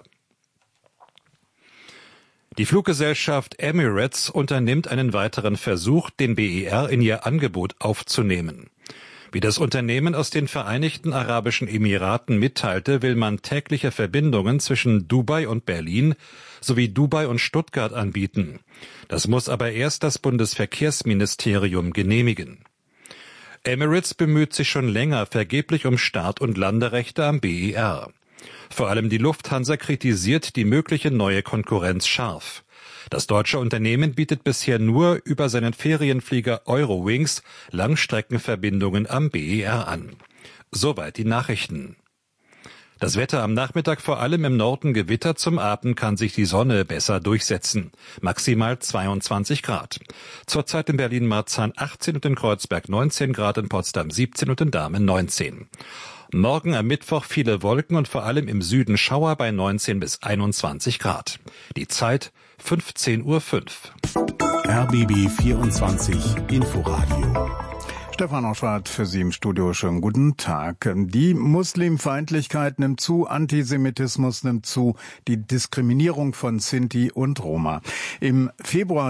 Die Fluggesellschaft Emirates unternimmt einen weiteren Versuch, den BER in ihr Angebot aufzunehmen. Wie das Unternehmen aus den Vereinigten Arabischen Emiraten mitteilte, will man tägliche Verbindungen zwischen Dubai und Berlin sowie Dubai und Stuttgart anbieten. Das muss aber erst das Bundesverkehrsministerium genehmigen. Emirates bemüht sich schon länger vergeblich um Start- und Landerechte am BER. Vor allem die Lufthansa kritisiert die mögliche neue Konkurrenz scharf. Das deutsche Unternehmen bietet bisher nur über seinen Ferienflieger Eurowings Langstreckenverbindungen am BER an. Soweit die Nachrichten. Das Wetter am Nachmittag vor allem im Norden Gewitter, zum Abend kann sich die Sonne besser durchsetzen. Maximal 22 Grad. Zurzeit in Berlin-Marzahn 18 und in Kreuzberg 19 Grad, in Potsdam 17 und in Dahmen 19. Morgen am Mittwoch viele Wolken und vor allem im Süden Schauer bei 19 bis 21 Grad. Die Zeit 15:05 Uhr. RBB 24 Inforadio. Stefan Oschwart für Sie im Studio. Schönen guten Tag. Die Muslimfeindlichkeit nimmt zu, Antisemitismus nimmt zu, die Diskriminierung von Sinti und Roma. Im Februar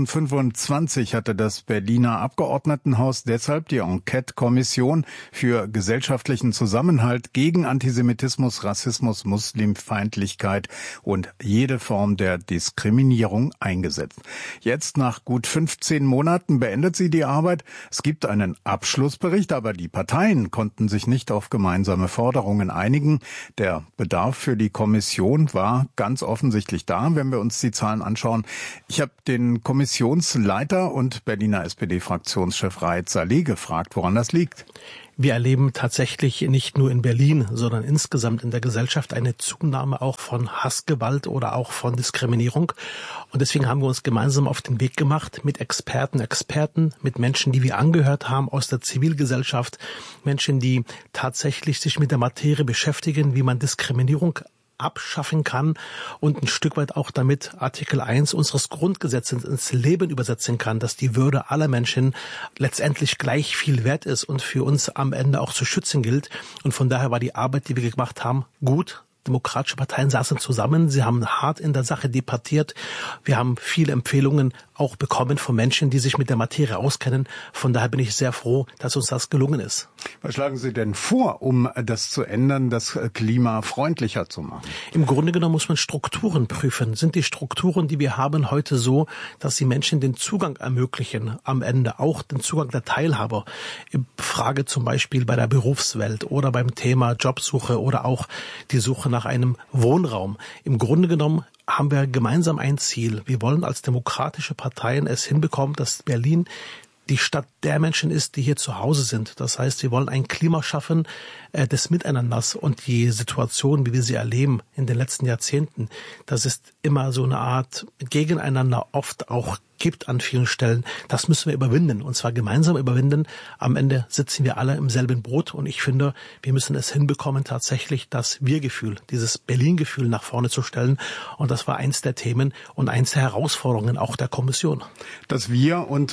2025 hatte das Berliner Abgeordnetenhaus deshalb die Enquete-Kommission für gesellschaftlichen Zusammenhalt gegen Antisemitismus, Rassismus, Muslimfeindlichkeit und jede Form der Diskriminierung eingesetzt. Jetzt, nach gut 15 Monaten, beendet sie die Arbeit. Es gibt einen Abschlussbericht, aber die Parteien konnten sich nicht auf gemeinsame Forderungen einigen. Der Bedarf für die Kommission war ganz offensichtlich da, wenn wir uns die Zahlen anschauen. Ich habe den Kommissionsleiter und Berliner SPD-Fraktionschef Raed Saleh gefragt, woran das liegt. Wir erleben tatsächlich nicht nur in Berlin, sondern insgesamt in der Gesellschaft eine Zunahme auch von Hassgewalt oder auch von Diskriminierung. Und deswegen haben wir uns gemeinsam auf den Weg gemacht mit Experten, mit Menschen, die wir angehört haben aus der Zivilgesellschaft, Menschen, die tatsächlich sich mit der Materie beschäftigen, wie man Diskriminierung abschaffen kann und ein Stück weit auch damit Artikel 1 unseres Grundgesetzes ins Leben übersetzen kann, dass die Würde aller Menschen letztendlich gleich viel wert ist und für uns am Ende auch zu schützen gilt. Und von daher war die Arbeit, die wir gemacht haben, gut. Demokratische Parteien saßen zusammen, sie haben hart in der Sache debattiert. Wir haben viele Empfehlungen auch bekommen von Menschen, die sich mit der Materie auskennen. Von daher bin ich sehr froh, dass uns das gelungen ist. Was schlagen Sie denn vor, um das zu ändern, das Klima freundlicher zu machen? Im Grunde genommen muss man Strukturen prüfen. Sind die Strukturen, die wir haben, heute so, dass sie Menschen den Zugang ermöglichen, am Ende auch den Zugang der Teilhaber? Frage zum Beispiel bei der Berufswelt oder beim Thema Jobsuche oder auch die Suche nach einem Wohnraum. Im Grunde genommen haben wir gemeinsam ein Ziel. Wir wollen als demokratische Parteien es hinbekommen, dass Berlin die Stadt der Menschen ist, die hier zu Hause sind. Das heißt, wir wollen ein Klima schaffen des Miteinanders und die Situation, wie wir sie erleben in den letzten Jahrzehnten, das ist immer so eine Art Gegeneinander oft auch gibt an vielen Stellen. Das müssen wir überwinden und zwar gemeinsam überwinden. Am Ende sitzen wir alle im selben Boot und ich finde, wir müssen es hinbekommen, tatsächlich das Wir-Gefühl, dieses Berlin-Gefühl nach vorne zu stellen und das war eins der Themen und eins der Herausforderungen auch der Kommission. Das Wir- und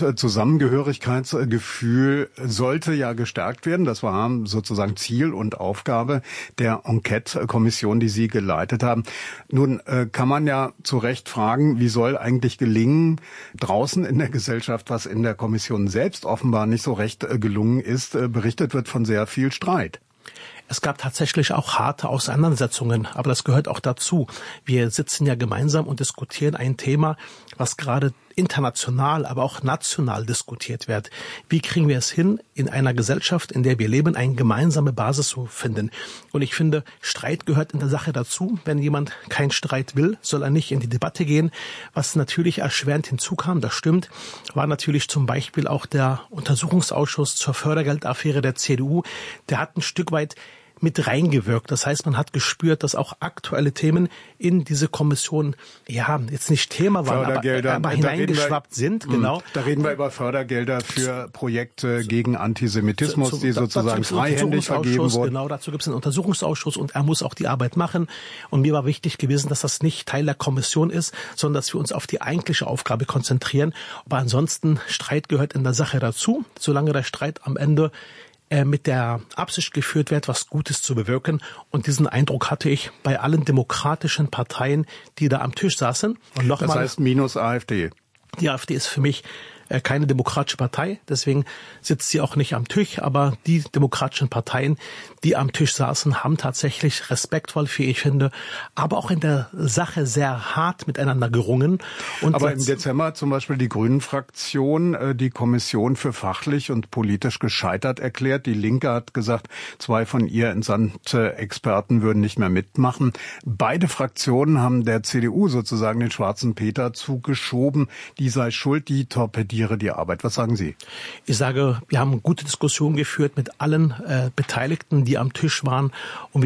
Zusammengehörigkeitsgefühl sollte ja gestärkt werden. Das war sozusagen Ziel und Aufgabe der Enquete-Kommission, die Sie geleitet haben. Nun kann man ja zu Recht fragen, wie soll eigentlich gelingen, draußen in der Gesellschaft, was in der Kommission selbst offenbar nicht so recht gelungen ist, berichtet wird von sehr viel Streit. Es gab tatsächlich auch harte Auseinandersetzungen, aber das gehört auch dazu. Wir sitzen ja gemeinsam und diskutieren ein Thema, was gerade international, aber auch national diskutiert wird. Wie kriegen wir es hin, in einer Gesellschaft, in der wir leben, eine gemeinsame Basis zu finden? Und ich finde, Streit gehört in der Sache dazu. Wenn jemand keinen Streit will, soll er nicht in die Debatte gehen. Was natürlich erschwerend hinzukam, das stimmt, war natürlich zum Beispiel auch der Untersuchungsausschuss zur Fördergeldaffäre der CDU. Der hat ein Stück weit mit reingewirkt. Das heißt, man hat gespürt, dass auch aktuelle Themen in diese Kommission, ja, jetzt nicht Thema waren, aber hineingeschwappt sind. Genau. Da reden wir über Fördergelder für Projekte gegen Antisemitismus, die sozusagen freihändig vergeben wurden. Genau, dazu gibt es einen Untersuchungsausschuss und er muss auch die Arbeit machen. Und mir war wichtig gewesen, dass das nicht Teil der Kommission ist, sondern dass wir uns auf die eigentliche Aufgabe konzentrieren. Aber ansonsten, Streit gehört in der Sache dazu. Solange der Streit am Ende mit der Absicht geführt wird, was Gutes zu bewirken. Und diesen Eindruck hatte ich bei allen demokratischen Parteien, die da am Tisch saßen. Und das heißt minus AfD. Die AfD ist für mich keine demokratische Partei, deswegen sitzt sie auch nicht am Tisch, aber die demokratischen Parteien, die am Tisch saßen, haben tatsächlich respektvoll, wie ich finde, aber auch in der Sache sehr hart miteinander gerungen. Und aber im Dezember hat zum Beispiel die Grünen-Fraktion die Kommission für fachlich und politisch gescheitert erklärt. Die Linke hat gesagt, 2 von ihr entsandte Experten würden nicht mehr mitmachen. Beide Fraktionen haben der CDU sozusagen den schwarzen Peter zugeschoben. Die sei schuld, die torpediere die Arbeit. Was sagen Sie? Ich sage, wir haben gute Diskussionen geführt mit allen Beteiligten, die am Tisch waren. Und wir haben auch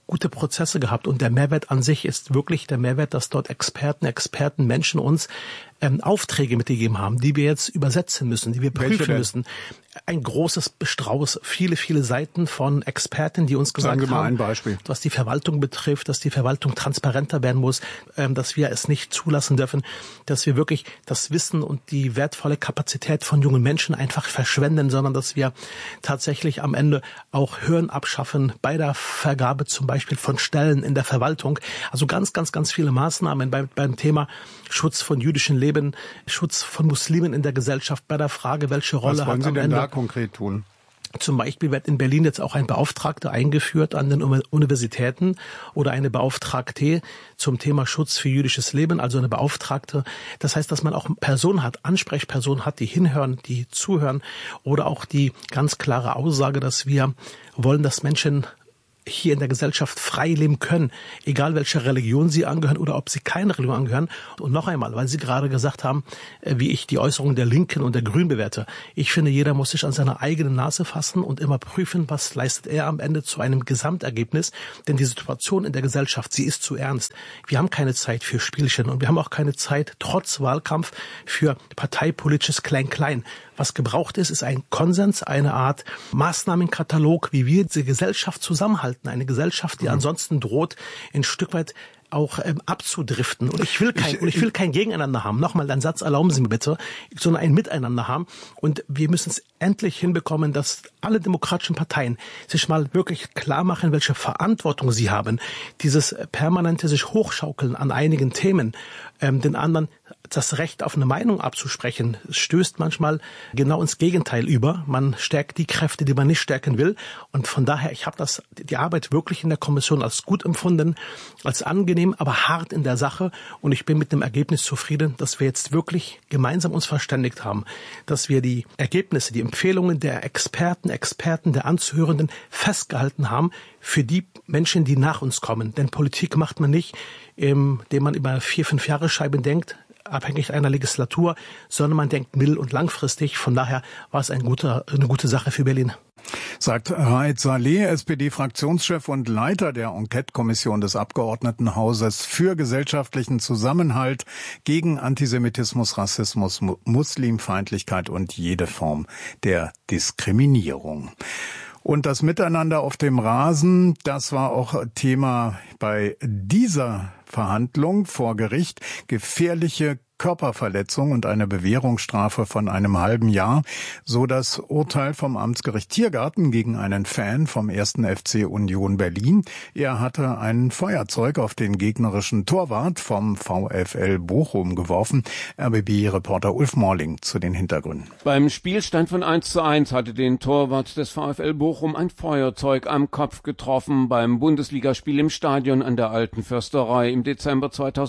gute Prozesse gehabt und der Mehrwert an sich ist wirklich der Mehrwert, dass dort Experten, Menschen uns Aufträge mitgegeben haben, die wir jetzt übersetzen müssen, die wir prüfen müssen. Ein großes Strauß, viele Seiten von Experten, die uns gesagt haben, ein Beispiel, was die Verwaltung betrifft, dass die Verwaltung transparenter werden muss, dass wir es nicht zulassen dürfen, dass wir wirklich das Wissen und die wertvolle Kapazität von jungen Menschen einfach verschwenden, sondern dass wir tatsächlich am Ende auch Hürden abschaffen bei der Vergabe zum Beispiel von Stellen in der Verwaltung. Also ganz viele Maßnahmen beim Thema Schutz von jüdischem Leben, Schutz von Muslimen in der Gesellschaft, bei der Frage, welche Rolle hat am Ende. Was wollen Sie denn da konkret tun? Zum Beispiel wird in Berlin jetzt auch ein Beauftragter eingeführt an den Universitäten oder eine Beauftragte zum Thema Schutz für jüdisches Leben, also eine Beauftragte. Das heißt, dass man auch Personen hat, Ansprechpersonen hat, die hinhören, die zuhören oder auch die ganz klare Aussage, dass wir wollen, dass Menschen hier in der Gesellschaft frei leben können, egal welcher Religion sie angehören oder ob sie keine Religion angehören. Und noch einmal, weil Sie gerade gesagt haben, wie ich die Äußerungen der Linken und der Grünen bewerte. Ich finde, jeder muss sich an seine eigene Nase fassen und immer prüfen, was leistet er am Ende zu einem Gesamtergebnis. Denn die Situation in der Gesellschaft, sie ist zu ernst. Wir haben keine Zeit für Spielchen und wir haben auch keine Zeit, trotz Wahlkampf, für parteipolitisches Klein-Klein. Was gebraucht ist ein Konsens, eine Art Maßnahmenkatalog, wie wir diese Gesellschaft zusammenhalten. Eine Gesellschaft, die ansonsten droht, ein Stück weit auch abzudriften. Und ich will kein Gegeneinander haben. Nochmal, einen Satz erlauben Sie mir bitte, sondern ein Miteinander haben. Und wir müssen es endlich hinbekommen, dass alle demokratischen Parteien sich mal wirklich klar machen, welche Verantwortung sie haben. Dieses permanente sich hochschaukeln an einigen Themen, den anderen das Recht auf eine Meinung abzusprechen, stößt manchmal genau ins Gegenteil über. Man stärkt die Kräfte, die man nicht stärken will. Und von daher, ich habe die Arbeit wirklich in der Kommission als gut empfunden, als angenehm, aber hart in der Sache. Und ich bin mit dem Ergebnis zufrieden, dass wir jetzt wirklich gemeinsam uns verständigt haben, dass wir die Ergebnisse, die Empfehlungen der Experten, der Anzuhörenden festgehalten haben für die Menschen, die nach uns kommen. Denn Politik macht man nicht, indem man über 4-5 Jahre Scheiben denkt, abhängig einer Legislatur, sondern man denkt mittel- und langfristig. Von daher war es eine gute Sache für Berlin. Sagt Raed Saleh, SPD-Fraktionschef und Leiter der Enquete-Kommission des Abgeordnetenhauses für gesellschaftlichen Zusammenhalt gegen Antisemitismus, Rassismus, Muslimfeindlichkeit und jede Form der Diskriminierung. Und das Miteinander auf dem Rasen, das war auch Thema bei dieser Verhandlung vor Gericht. Gefährliche Körperverletzung und eine Bewährungsstrafe von einem halben Jahr, so das Urteil vom Amtsgericht Tiergarten gegen einen Fan vom 1. FC Union Berlin. Er hatte ein Feuerzeug auf den gegnerischen Torwart vom VfL Bochum geworfen. RBB-Reporter Ulf Morling zu den Hintergründen. Beim Spielstand von 1:1 hatte den Torwart des VfL Bochum ein Feuerzeug am Kopf getroffen beim Bundesligaspiel im Stadion an der Alten Försterei im Dezember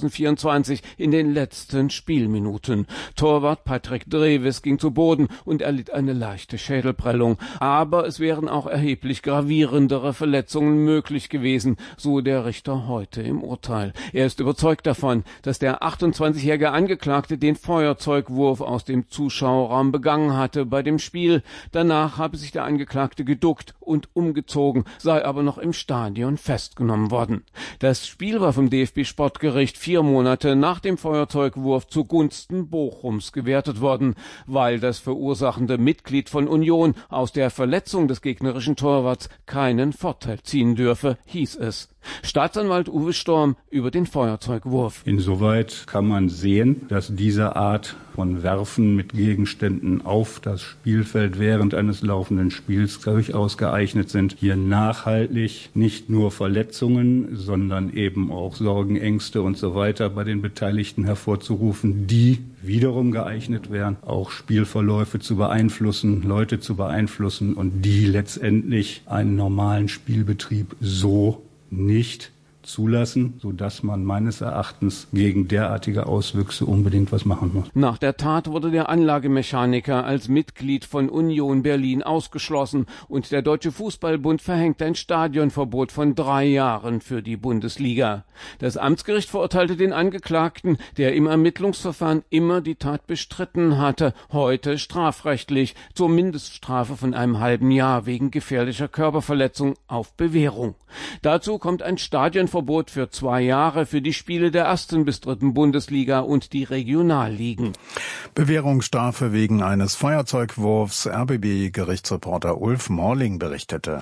2024 in den letzten Spielminuten. Torwart Patrick Dreves ging zu Boden und erlitt eine leichte Schädelprellung. Aber es wären auch erheblich gravierendere Verletzungen möglich gewesen, so der Richter heute im Urteil. Er ist überzeugt davon, dass der 28-jährige Angeklagte den Feuerzeugwurf aus dem Zuschauerraum begangen hatte bei dem Spiel. Danach habe sich der Angeklagte geduckt und umgezogen, sei aber noch im Stadion festgenommen worden. Das Spiel war vom DFB-Sportgericht 4 Monate nach dem Feuerzeugwurf zugunsten Bochums gewertet worden, weil das verursachende Mitglied von Union aus der Verletzung des gegnerischen Torwarts keinen Vorteil ziehen dürfe, hieß es. Staatsanwalt Uwe Storm über den Feuerzeugwurf. Insoweit kann man sehen, dass diese Art von Werfen mit Gegenständen auf das Spielfeld während eines laufenden Spiels durchaus geeignet sind, hier nachhaltig nicht nur Verletzungen, sondern eben auch Sorgen, Ängste und so weiter bei den Beteiligten hervorzurufen, die wiederum geeignet wären, auch Spielverläufe zu beeinflussen, Leute zu beeinflussen und die letztendlich einen normalen Spielbetrieb so nicht zulassen, sodass man meines Erachtens gegen derartige Auswüchse unbedingt was machen muss. Nach der Tat wurde der Anlagemechaniker als Mitglied von Union Berlin ausgeschlossen und der Deutsche Fußballbund verhängt ein Stadionverbot von 3 Jahren für die Bundesliga. Das Amtsgericht verurteilte den Angeklagten, der im Ermittlungsverfahren immer die Tat bestritten hatte, heute strafrechtlich zur Mindeststrafe von einem halben Jahr wegen gefährlicher Körperverletzung auf Bewährung. Dazu kommt ein Stadionverbot für 2 Jahre für die Spiele der 1. bis 3. Bundesliga und die Regionalligen. Bewährungsstrafe wegen eines Feuerzeugwurfs. RBB-Gerichtsreporter Ulf Morling berichtete.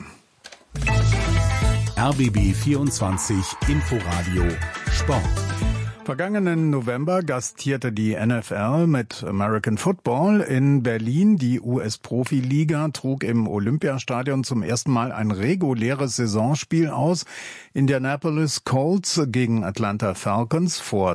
RBB 24 Inforadio Sport. Vergangenen November gastierte die NFL mit American Football in Berlin. Die US-Profiliga trug im Olympiastadion zum ersten Mal ein reguläres Saisonspiel aus. Indianapolis Colts gegen Atlanta Falcons vor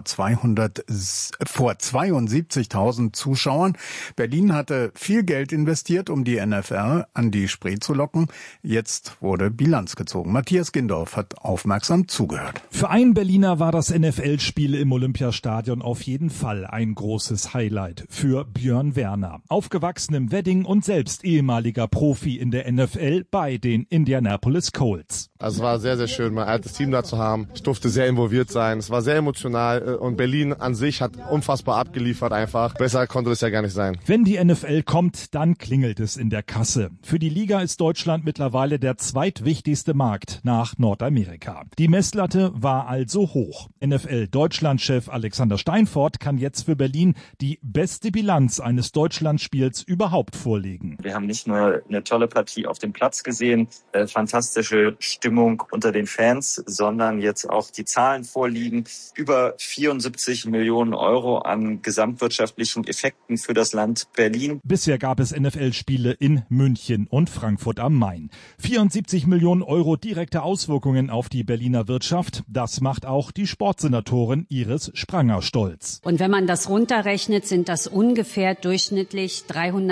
72.000 Zuschauern. Berlin hatte viel Geld investiert, um die NFL an die Spree zu locken. Jetzt wurde Bilanz gezogen. Matthias Gindorf hat aufmerksam zugehört. Für einen Berliner war das NFL-Spiel im Olympiastadion auf jeden Fall ein großes Highlight. Für Björn Werner, aufgewachsen im Wedding und selbst ehemaliger Profi in der NFL bei den Indianapolis Colts. Also es war sehr, sehr schön, mein altes Team da zu haben. Ich durfte sehr involviert sein. Es war sehr emotional und Berlin an sich hat unfassbar abgeliefert einfach. Besser konnte es ja gar nicht sein. Wenn die NFL kommt, dann klingelt es in der Kasse. Für die Liga ist Deutschland mittlerweile der zweitwichtigste Markt nach Nordamerika. Die Messlatte war also hoch. NFL-Deutschlandchef Alexander Steinfort kann jetzt für Berlin die beste Bilanz eines Deutschlandspiels überhaupt vorlegen. Wir haben nicht nur eine tolle Partie auf dem Platz gesehen, fantastische Stimmung unter den Fans, sondern jetzt auch die Zahlen vorliegen. Über 74 Millionen Euro an gesamtwirtschaftlichen Effekten für das Land Berlin. Bisher gab es NFL-Spiele in München und Frankfurt am Main. 74 Millionen Euro direkte Auswirkungen auf die Berliner Wirtschaft. Das macht auch die Sportsenatorin Iris Spranger stolz. Und wenn man das runterrechnet, sind das ungefähr durchschnittlich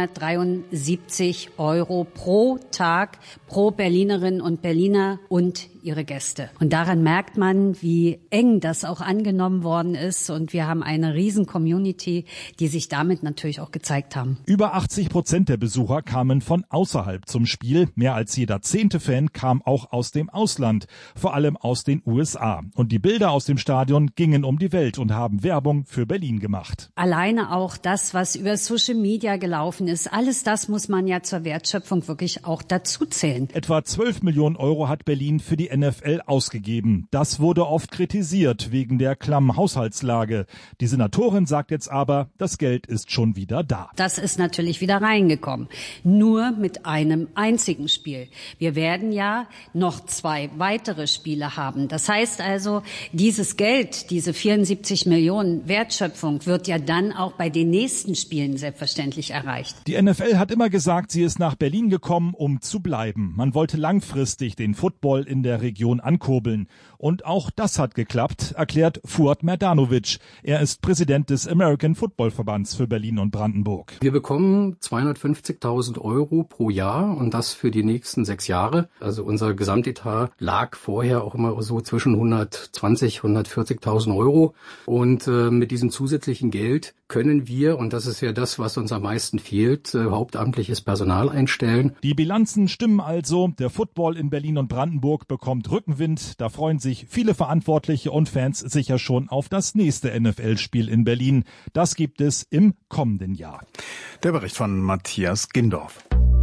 373 Euro pro Tag pro Berlinerinnen und Berliner und ihre Gäste. Und daran merkt man, wie eng das auch angenommen worden ist. Und wir haben eine riesen Community, die sich damit natürlich auch gezeigt haben. Über 80% der Besucher kamen von außerhalb zum Spiel. Mehr als jeder 10. Fan kam auch aus dem Ausland, vor allem aus den USA. Und die Bilder aus dem Stadion gingen um die Welt und haben Werbung für Berlin gemacht. Alleine auch das, was über Social Media gelaufen ist, alles das muss man ja zur Wertschöpfung wirklich auch dazu zählen. Etwa 12 Millionen Euro hat Berlin für die NFL ausgegeben. Das wurde oft kritisiert wegen der klammen Haushaltslage. Die Senatorin sagt jetzt aber, das Geld ist schon wieder da. Das ist natürlich wieder reingekommen. Nur mit einem einzigen Spiel. Wir werden ja noch 2 weitere Spiele haben. Das heißt also, dieses Geld, diese 74 Millionen Wertschöpfung wird ja dann auch bei den nächsten Spielen selbstverständlich erreicht. Die NFL hat immer gesagt, sie ist nach Berlin gekommen, um zu bleiben. Man wollte langfristig den Football in der Region ankurbeln. Und auch das hat geklappt, erklärt Fuad Merdanovic. Er ist Präsident des American Football Verbands für Berlin und Brandenburg. Wir bekommen 250.000 Euro pro Jahr und das für die nächsten 6 Jahre. Also unser Gesamtetat lag vorher auch immer so zwischen 120.000 und 140.000 Euro. Und mit diesem zusätzlichen Geld können wir, und das ist ja das, was uns am meisten fehlt, hauptamtliches Personal einstellen. Die Bilanzen stimmen also. Der Football in Berlin und Brandenburg bekommt Rückenwind. Da freuen sich viele Verantwortliche und Fans sicher schon auf das nächste NFL-Spiel in Berlin. Das gibt es im kommenden Jahr. Der Bericht von Matthias Gindorf.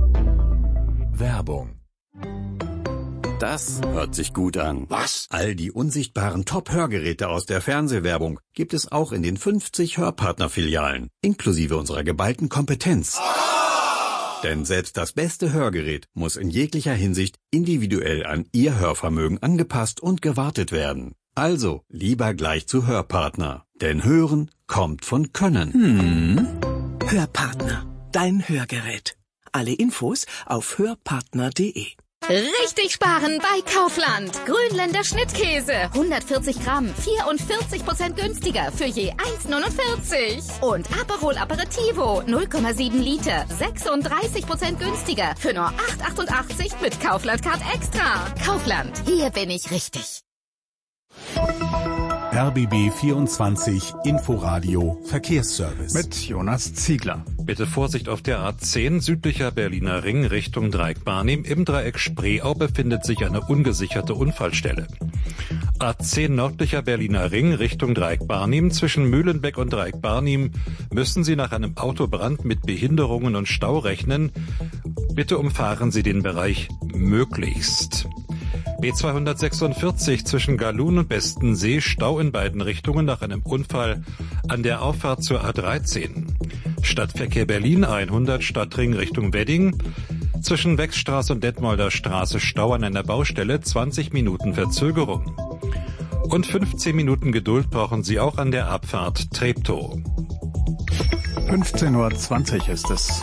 Werbung. Das hört sich gut an. Was? All die unsichtbaren Top-Hörgeräte aus der Fernsehwerbung gibt es auch in den 50 Hörpartner-Filialen, inklusive unserer geballten Kompetenz. Denn selbst das beste Hörgerät muss in jeglicher Hinsicht individuell an Ihr Hörvermögen angepasst und gewartet werden. Also lieber gleich zu Hörpartner, denn Hören kommt von Können. Hörpartner, dein Hörgerät. Alle Infos auf hörpartner.de. Richtig sparen bei Kaufland. Grünländer Schnittkäse. 140 Gramm, 44% günstiger für je 1,49. Und Aperol Aperitivo, 0,7 Liter, 36% günstiger für nur 8,88 mit Kaufland Card Extra. Kaufland, hier bin ich richtig. RBB 24 Inforadio Verkehrsservice. Mit Jonas Ziegler. Bitte Vorsicht auf der A10 südlicher Berliner Ring Richtung Dreieck Barnim. Im Dreieck Spreeau befindet sich eine ungesicherte Unfallstelle. A10 nördlicher Berliner Ring Richtung Dreieck Barnim. Zwischen Mühlenbeck und Dreieck Barnim müssen Sie nach einem Autobrand mit Behinderungen und Stau rechnen. Bitte umfahren Sie den Bereich möglichst. B246 zwischen Galun und Bestensee, Stau in beiden Richtungen nach einem Unfall an der Auffahrt zur A13. Stadtverkehr Berlin 100 Stadtring Richtung Wedding. Zwischen Wechsstraße und Detmolder Straße Stau an einer Baustelle, 20 Minuten Verzögerung. Und 15 Minuten Geduld brauchen Sie auch an der Abfahrt Treptow. 15:20 Uhr ist es.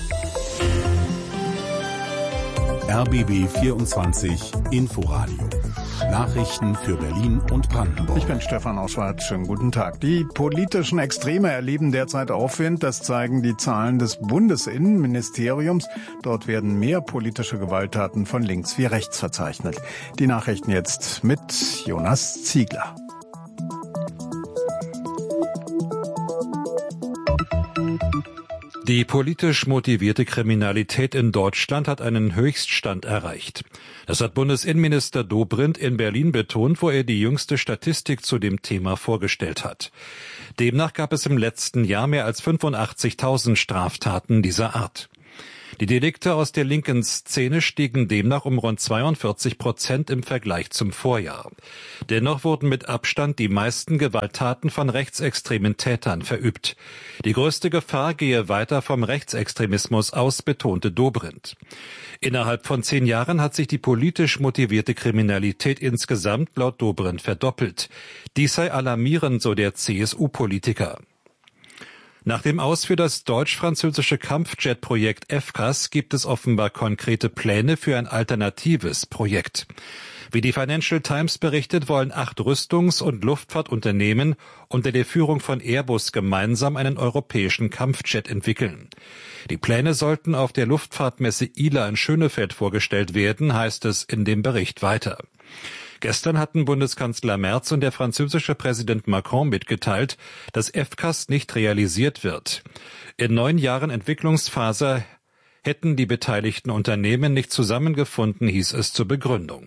RBB 24 Inforadio. Nachrichten für Berlin und Brandenburg. Ich bin Stefan Oschwart. Schönen guten Tag. Die politischen Extreme erleben derzeit Aufwind. Das zeigen die Zahlen des Bundesinnenministeriums. Dort werden mehr politische Gewalttaten von links wie rechts verzeichnet. Die Nachrichten jetzt mit Jonas Ziegler. Die politisch motivierte Kriminalität in Deutschland hat einen Höchststand erreicht. Das hat Bundesinnenminister Dobrindt in Berlin betont, wo er die jüngste Statistik zu dem Thema vorgestellt hat. Demnach gab es im letzten Jahr mehr als 85.000 Straftaten dieser Art. Die Delikte aus der linken Szene stiegen demnach um rund 42% im Vergleich zum Vorjahr. Dennoch wurden mit Abstand die meisten Gewalttaten von rechtsextremen Tätern verübt. Die größte Gefahr gehe weiter vom Rechtsextremismus aus, betonte Dobrindt. Innerhalb von 10 Jahren hat sich die politisch motivierte Kriminalität insgesamt laut Dobrindt verdoppelt. Dies sei alarmierend, so der CSU-Politiker. Nach dem Aus für das deutsch-französische Kampfjet-Projekt FCAS gibt es offenbar konkrete Pläne für ein alternatives Projekt. Wie die Financial Times berichtet, wollen 8 Rüstungs- und Luftfahrtunternehmen unter der Führung von Airbus gemeinsam einen europäischen Kampfjet entwickeln. Die Pläne sollten auf der Luftfahrtmesse ILA in Schönefeld vorgestellt werden, heißt es in dem Bericht weiter. Gestern hatten Bundeskanzler Merz und der französische Präsident Macron mitgeteilt, dass FCAS nicht realisiert wird. In 9 Jahren Entwicklungsphase hätten die beteiligten Unternehmen nicht zusammengefunden, hieß es zur Begründung.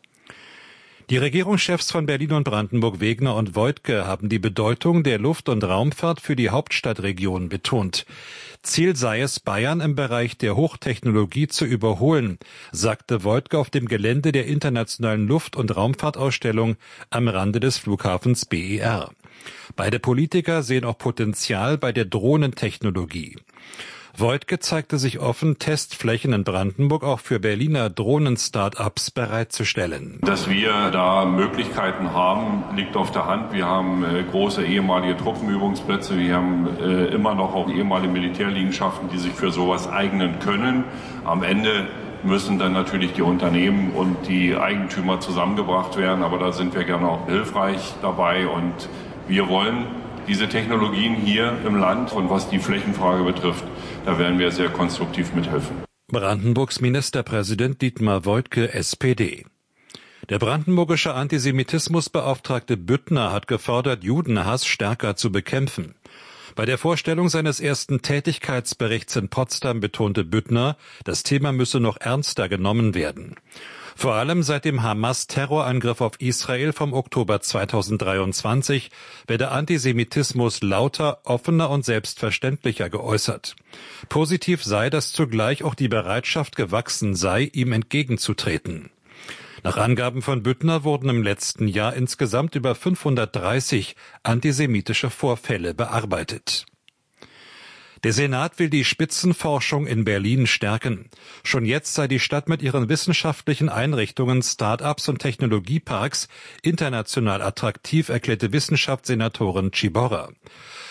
Die Regierungschefs von Berlin und Brandenburg, Wegner und Woidke, haben die Bedeutung der Luft- und Raumfahrt für die Hauptstadtregion betont. Ziel sei es, Bayern im Bereich der Hochtechnologie zu überholen, sagte Woidke auf dem Gelände der internationalen Luft- und Raumfahrtausstellung am Rande des Flughafens BER. Beide Politiker sehen auch Potenzial bei der Drohnentechnologie. Woidke zeigte sich offen, Testflächen in Brandenburg auch für Berliner Drohnen-Start-ups bereitzustellen. Dass wir da Möglichkeiten haben, liegt auf der Hand. Wir haben große ehemalige Truppenübungsplätze. Wir haben immer noch auch ehemalige Militärliegenschaften, die sich für sowas eignen können. Am Ende müssen dann natürlich die Unternehmen und die Eigentümer zusammengebracht werden. Aber da sind wir gerne auch hilfreich dabei. Und wir wollen diese Technologien hier im Land und was die Flächenfrage betrifft, da werden wir sehr konstruktiv mithelfen. Brandenburgs Ministerpräsident Dietmar Woidke, SPD. Der brandenburgische Antisemitismusbeauftragte Büttner hat gefordert, Judenhass stärker zu bekämpfen. Bei der Vorstellung seines ersten Tätigkeitsberichts in Potsdam betonte Büttner, das Thema müsse noch ernster genommen werden. Vor allem seit dem Hamas-Terrorangriff auf Israel vom Oktober 2023 werde Antisemitismus lauter, offener und selbstverständlicher geäußert. Positiv sei, dass zugleich auch die Bereitschaft gewachsen sei, ihm entgegenzutreten. Nach Angaben von Büttner wurden im letzten Jahr insgesamt über 530 antisemitische Vorfälle bearbeitet. Der Senat will die Spitzenforschung in Berlin stärken. Schon jetzt sei die Stadt mit ihren wissenschaftlichen Einrichtungen, Start-ups und Technologieparks international attraktiv, erklärte Wissenschaftssenatorin Ciborra.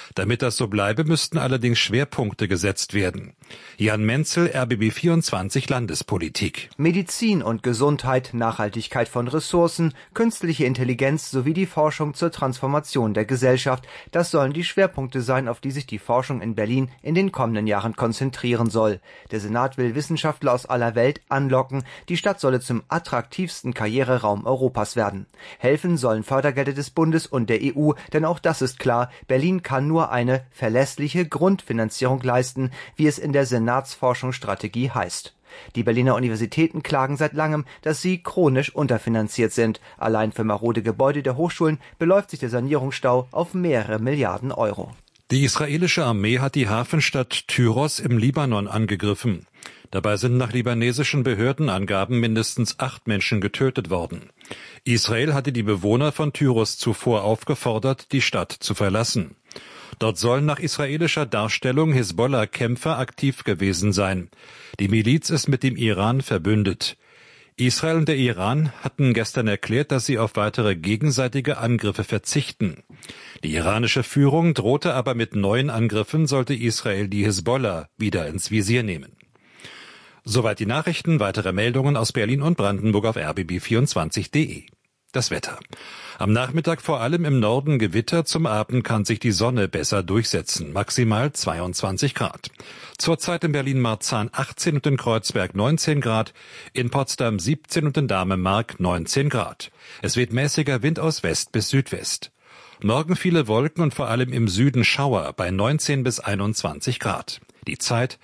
Damit das so bleibe, müssten allerdings Schwerpunkte gesetzt werden. Jan Menzel, RBB 24 Landespolitik. Medizin und Gesundheit, Nachhaltigkeit von Ressourcen, künstliche Intelligenz sowie die Forschung zur Transformation der Gesellschaft. Das sollen die Schwerpunkte sein, auf die sich die Forschung in Berlin in den kommenden Jahren konzentrieren soll. Der Senat will Wissenschaftler aus aller Welt anlocken. Die Stadt solle zum attraktivsten Karriereraum Europas werden. Helfen sollen Fördergelder des Bundes und der EU, denn auch das ist klar, Berlin kann nur eine verlässliche Grundfinanzierung leisten, wie es in der Senatsforschungsstrategie heißt. Die Berliner Universitäten klagen seit langem, dass sie chronisch unterfinanziert sind. Allein für marode Gebäude der Hochschulen beläuft sich der Sanierungsstau auf mehrere Milliarden Euro. Die israelische Armee hat die Hafenstadt Tyros im Libanon angegriffen. Dabei sind nach libanesischen Behördenangaben mindestens 8 Menschen getötet worden. Israel hatte die Bewohner von Tyros zuvor aufgefordert, die Stadt zu verlassen. Dort sollen nach israelischer Darstellung Hisbollah-Kämpfer aktiv gewesen sein. Die Miliz ist mit dem Iran verbündet. Israel und der Iran hatten gestern erklärt, dass sie auf weitere gegenseitige Angriffe verzichten. Die iranische Führung drohte aber mit neuen Angriffen, sollte Israel die Hisbollah wieder ins Visier nehmen. Soweit die Nachrichten. Weitere Meldungen aus Berlin und Brandenburg auf rbb24.de. Das Wetter. Am Nachmittag vor allem im Norden Gewitter, zum Abend kann sich die Sonne besser durchsetzen, maximal 22 Grad. Zurzeit in Berlin-Marzahn 18 und in Kreuzberg 19 Grad, in Potsdam 17 und in Dahmemark 19 Grad. Es weht mäßiger Wind aus West bis Südwest. Morgen viele Wolken und vor allem im Süden Schauer bei 19 bis 21 Grad. Die Zeit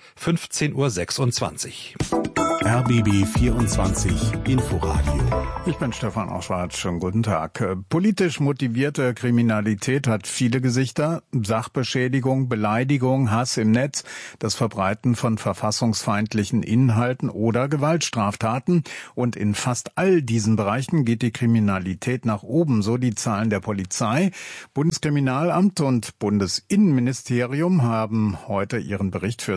15:26 Uhr. RBB 24 Inforadio. Ich bin Stefan Oschwart. Schönen guten Tag. Politisch motivierte Kriminalität hat viele Gesichter. Sachbeschädigung, Beleidigung, Hass im Netz, das Verbreiten von verfassungsfeindlichen Inhalten oder Gewaltstraftaten. Und in fast all diesen Bereichen geht die Kriminalität nach oben, so die Zahlen der Polizei. Bundeskriminalamt und Bundesinnenministerium haben heute ihren Bericht für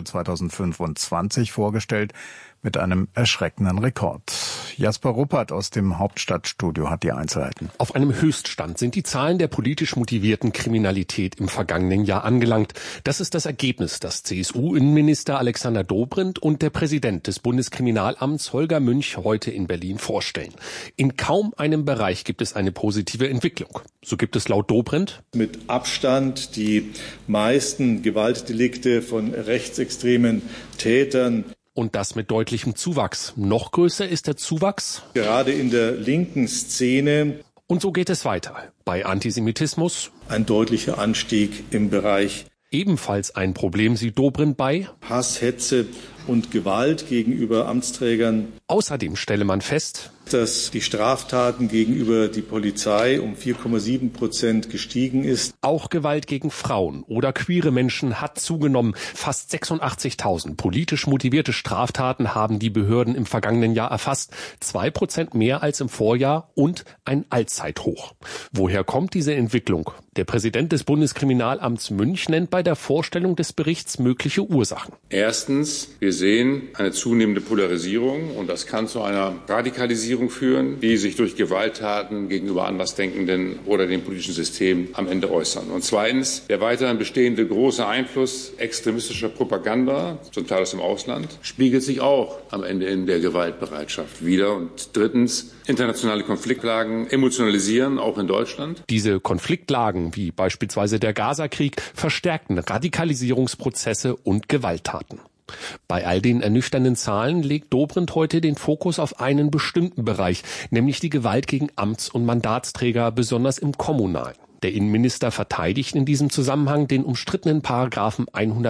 2025 vorgestellt. Mit einem erschreckenden Rekord. Jasper Ruppert aus dem Hauptstadtstudio hat die Einzelheiten. Auf einem Höchststand sind die Zahlen der politisch motivierten Kriminalität im vergangenen Jahr angelangt. Das ist das Ergebnis, das CSU-Innenminister Alexander Dobrindt und der Präsident des Bundeskriminalamts Holger Münch heute in Berlin vorstellen. In kaum einem Bereich gibt es eine positive Entwicklung. So gibt es laut Dobrindt mit Abstand die meisten Gewaltdelikte von rechtsextremen Tätern. Und das mit deutlichem Zuwachs. Noch größer ist der Zuwachs gerade in der linken Szene. Und so geht es weiter. Bei Antisemitismus ein deutlicher Anstieg im Bereich. Ebenfalls ein Problem sieht Dobrindt bei Hass, Hetze und Gewalt gegenüber Amtsträgern. Außerdem stelle man fest, dass die Straftaten gegenüber die Polizei um 4,7% gestiegen ist. Auch Gewalt gegen Frauen oder queere Menschen hat zugenommen. Fast 86.000 politisch motivierte Straftaten haben die Behörden im vergangenen Jahr erfasst. 2% mehr als im Vorjahr und ein Allzeithoch. Woher kommt diese Entwicklung? Der Präsident des Bundeskriminalamts Münch nennt bei der Vorstellung des Berichts mögliche Ursachen. Erstens, wir sehen eine zunehmende Polarisierung und das kann zu einer Radikalisierung führen, die sich durch Gewalttaten gegenüber Andersdenkenden oder dem politischen System am Ende äußern. Und zweitens, der weiterhin bestehende große Einfluss extremistischer Propaganda, zum Teil aus dem Ausland, spiegelt sich auch am Ende in der Gewaltbereitschaft wider. Und drittens, internationale Konfliktlagen emotionalisieren, auch in Deutschland. Diese Konfliktlagen, wie beispielsweise der Gaza-Krieg, verstärkten Radikalisierungsprozesse und Gewalttaten. Bei all den ernüchternden Zahlen legt Dobrindt heute den Fokus auf einen bestimmten Bereich, nämlich die Gewalt gegen Amts- und Mandatsträger, besonders im Kommunalen. Der Innenminister verteidigt in diesem Zusammenhang den umstrittenen Paragraphen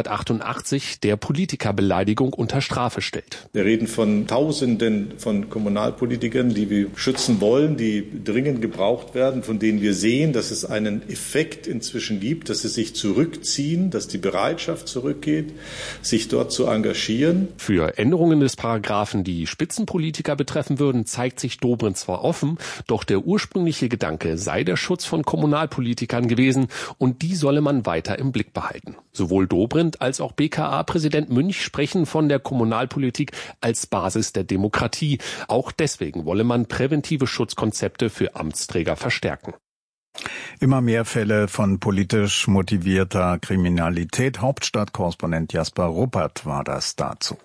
188, der Politikerbeleidigung unter Strafe stellt. Wir reden von Tausenden von Kommunalpolitikern, die wir schützen wollen, die dringend gebraucht werden, von denen wir sehen, dass es einen Effekt inzwischen gibt, dass sie sich zurückziehen, dass die Bereitschaft zurückgeht, sich dort zu engagieren. Für Änderungen des Paragraphen, die Spitzenpolitiker betreffen würden, zeigt sich Dobrindt zwar offen, doch der ursprüngliche Gedanke sei der Schutz von Kommunalpolitikern gewesen und die solle man weiter im Blick behalten. Sowohl Dobrindt als auch BKA-Präsident Münch sprechen von der Kommunalpolitik als Basis der Demokratie. Auch deswegen wolle man präventive Schutzkonzepte für Amtsträger verstärken. Immer mehr Fälle von politisch motivierter Kriminalität. Hauptstadtkorrespondent Jasper Ruppert war das dazu.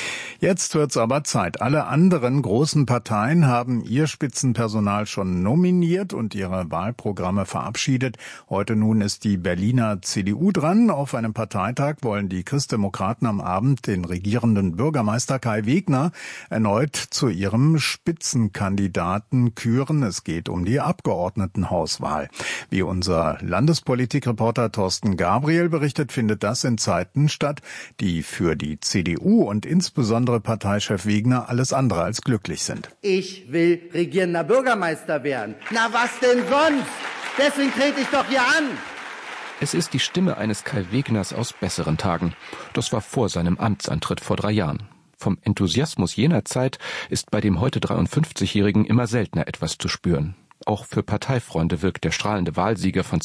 Jetzt wird's aber Zeit. Alle anderen großen Parteien haben ihr Spitzenpersonal schon nominiert und ihre Wahlprogramme verabschiedet. Heute nun ist die Berliner CDU dran. Auf einem Parteitag wollen die Christdemokraten am Abend den regierenden Bürgermeister Kai Wegner erneut zu ihrem Spitzenkandidaten küren. Es geht um die Abgeordnetenhauswahl. Wie unser Landespolitikreporter Thorsten Gabriel berichtet, findet das in Zeiten statt, die für die CDU und insbesondere Parteichef Wegner alles andere als glücklich sind. Ich will regierender Bürgermeister werden. Na was denn sonst? Deswegen trete ich doch hier an. Es ist die Stimme eines Kai Wegners aus besseren Tagen. Das war vor seinem Amtsantritt vor 3 Jahren. Vom Enthusiasmus jener Zeit ist bei dem heute 53-Jährigen immer seltener etwas zu spüren. Auch für Parteifreunde wirkt der strahlende Wahlsieger von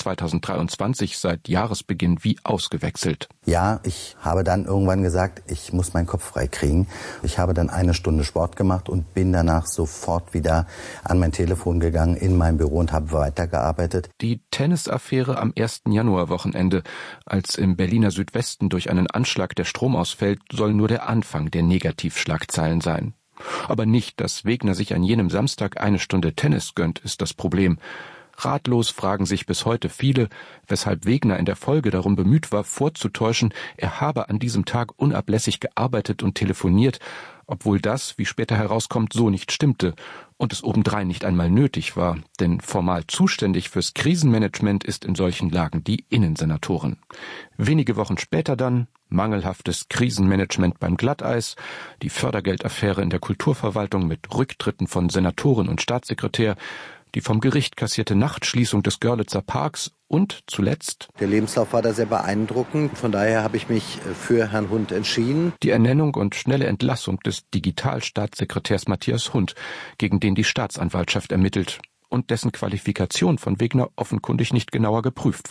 2023 seit Jahresbeginn wie ausgewechselt. Ja, ich habe dann irgendwann gesagt, ich muss meinen Kopf frei kriegen. Ich habe dann 1 Stunde Sport gemacht und bin danach sofort wieder an mein Telefon gegangen, in mein Büro und habe weitergearbeitet. Die Tennisaffäre am 1. Januarwochenende, als im Berliner Südwesten durch einen Anschlag der Strom ausfällt, soll nur der Anfang der Negativschlagzeilen sein. Aber nicht, dass Wegner sich an jenem Samstag 1 Stunde Tennis gönnt, ist das Problem. Ratlos fragen sich bis heute viele, weshalb Wegner in der Folge darum bemüht war, vorzutäuschen, er habe an diesem Tag unablässig gearbeitet und telefoniert, obwohl das, wie später herauskommt, so nicht stimmte und es obendrein nicht einmal nötig war, denn formal zuständig fürs Krisenmanagement ist in solchen Lagen die Innensenatorin. Wenige Wochen später dann mangelhaftes Krisenmanagement beim Glatteis, die Fördergeldaffäre in der Kulturverwaltung mit Rücktritten von Senatoren und Staatssekretär, die vom Gericht kassierte Nachtschließung des Görlitzer Parks und zuletzt... Der Lebenslauf war da sehr beeindruckend, von daher habe ich mich für Herrn Hund entschieden. Die Ernennung und schnelle Entlassung des Digitalstaatssekretärs Matthias Hund, gegen den die Staatsanwaltschaft ermittelt und dessen Qualifikation von Wegner offenkundig nicht genauer geprüft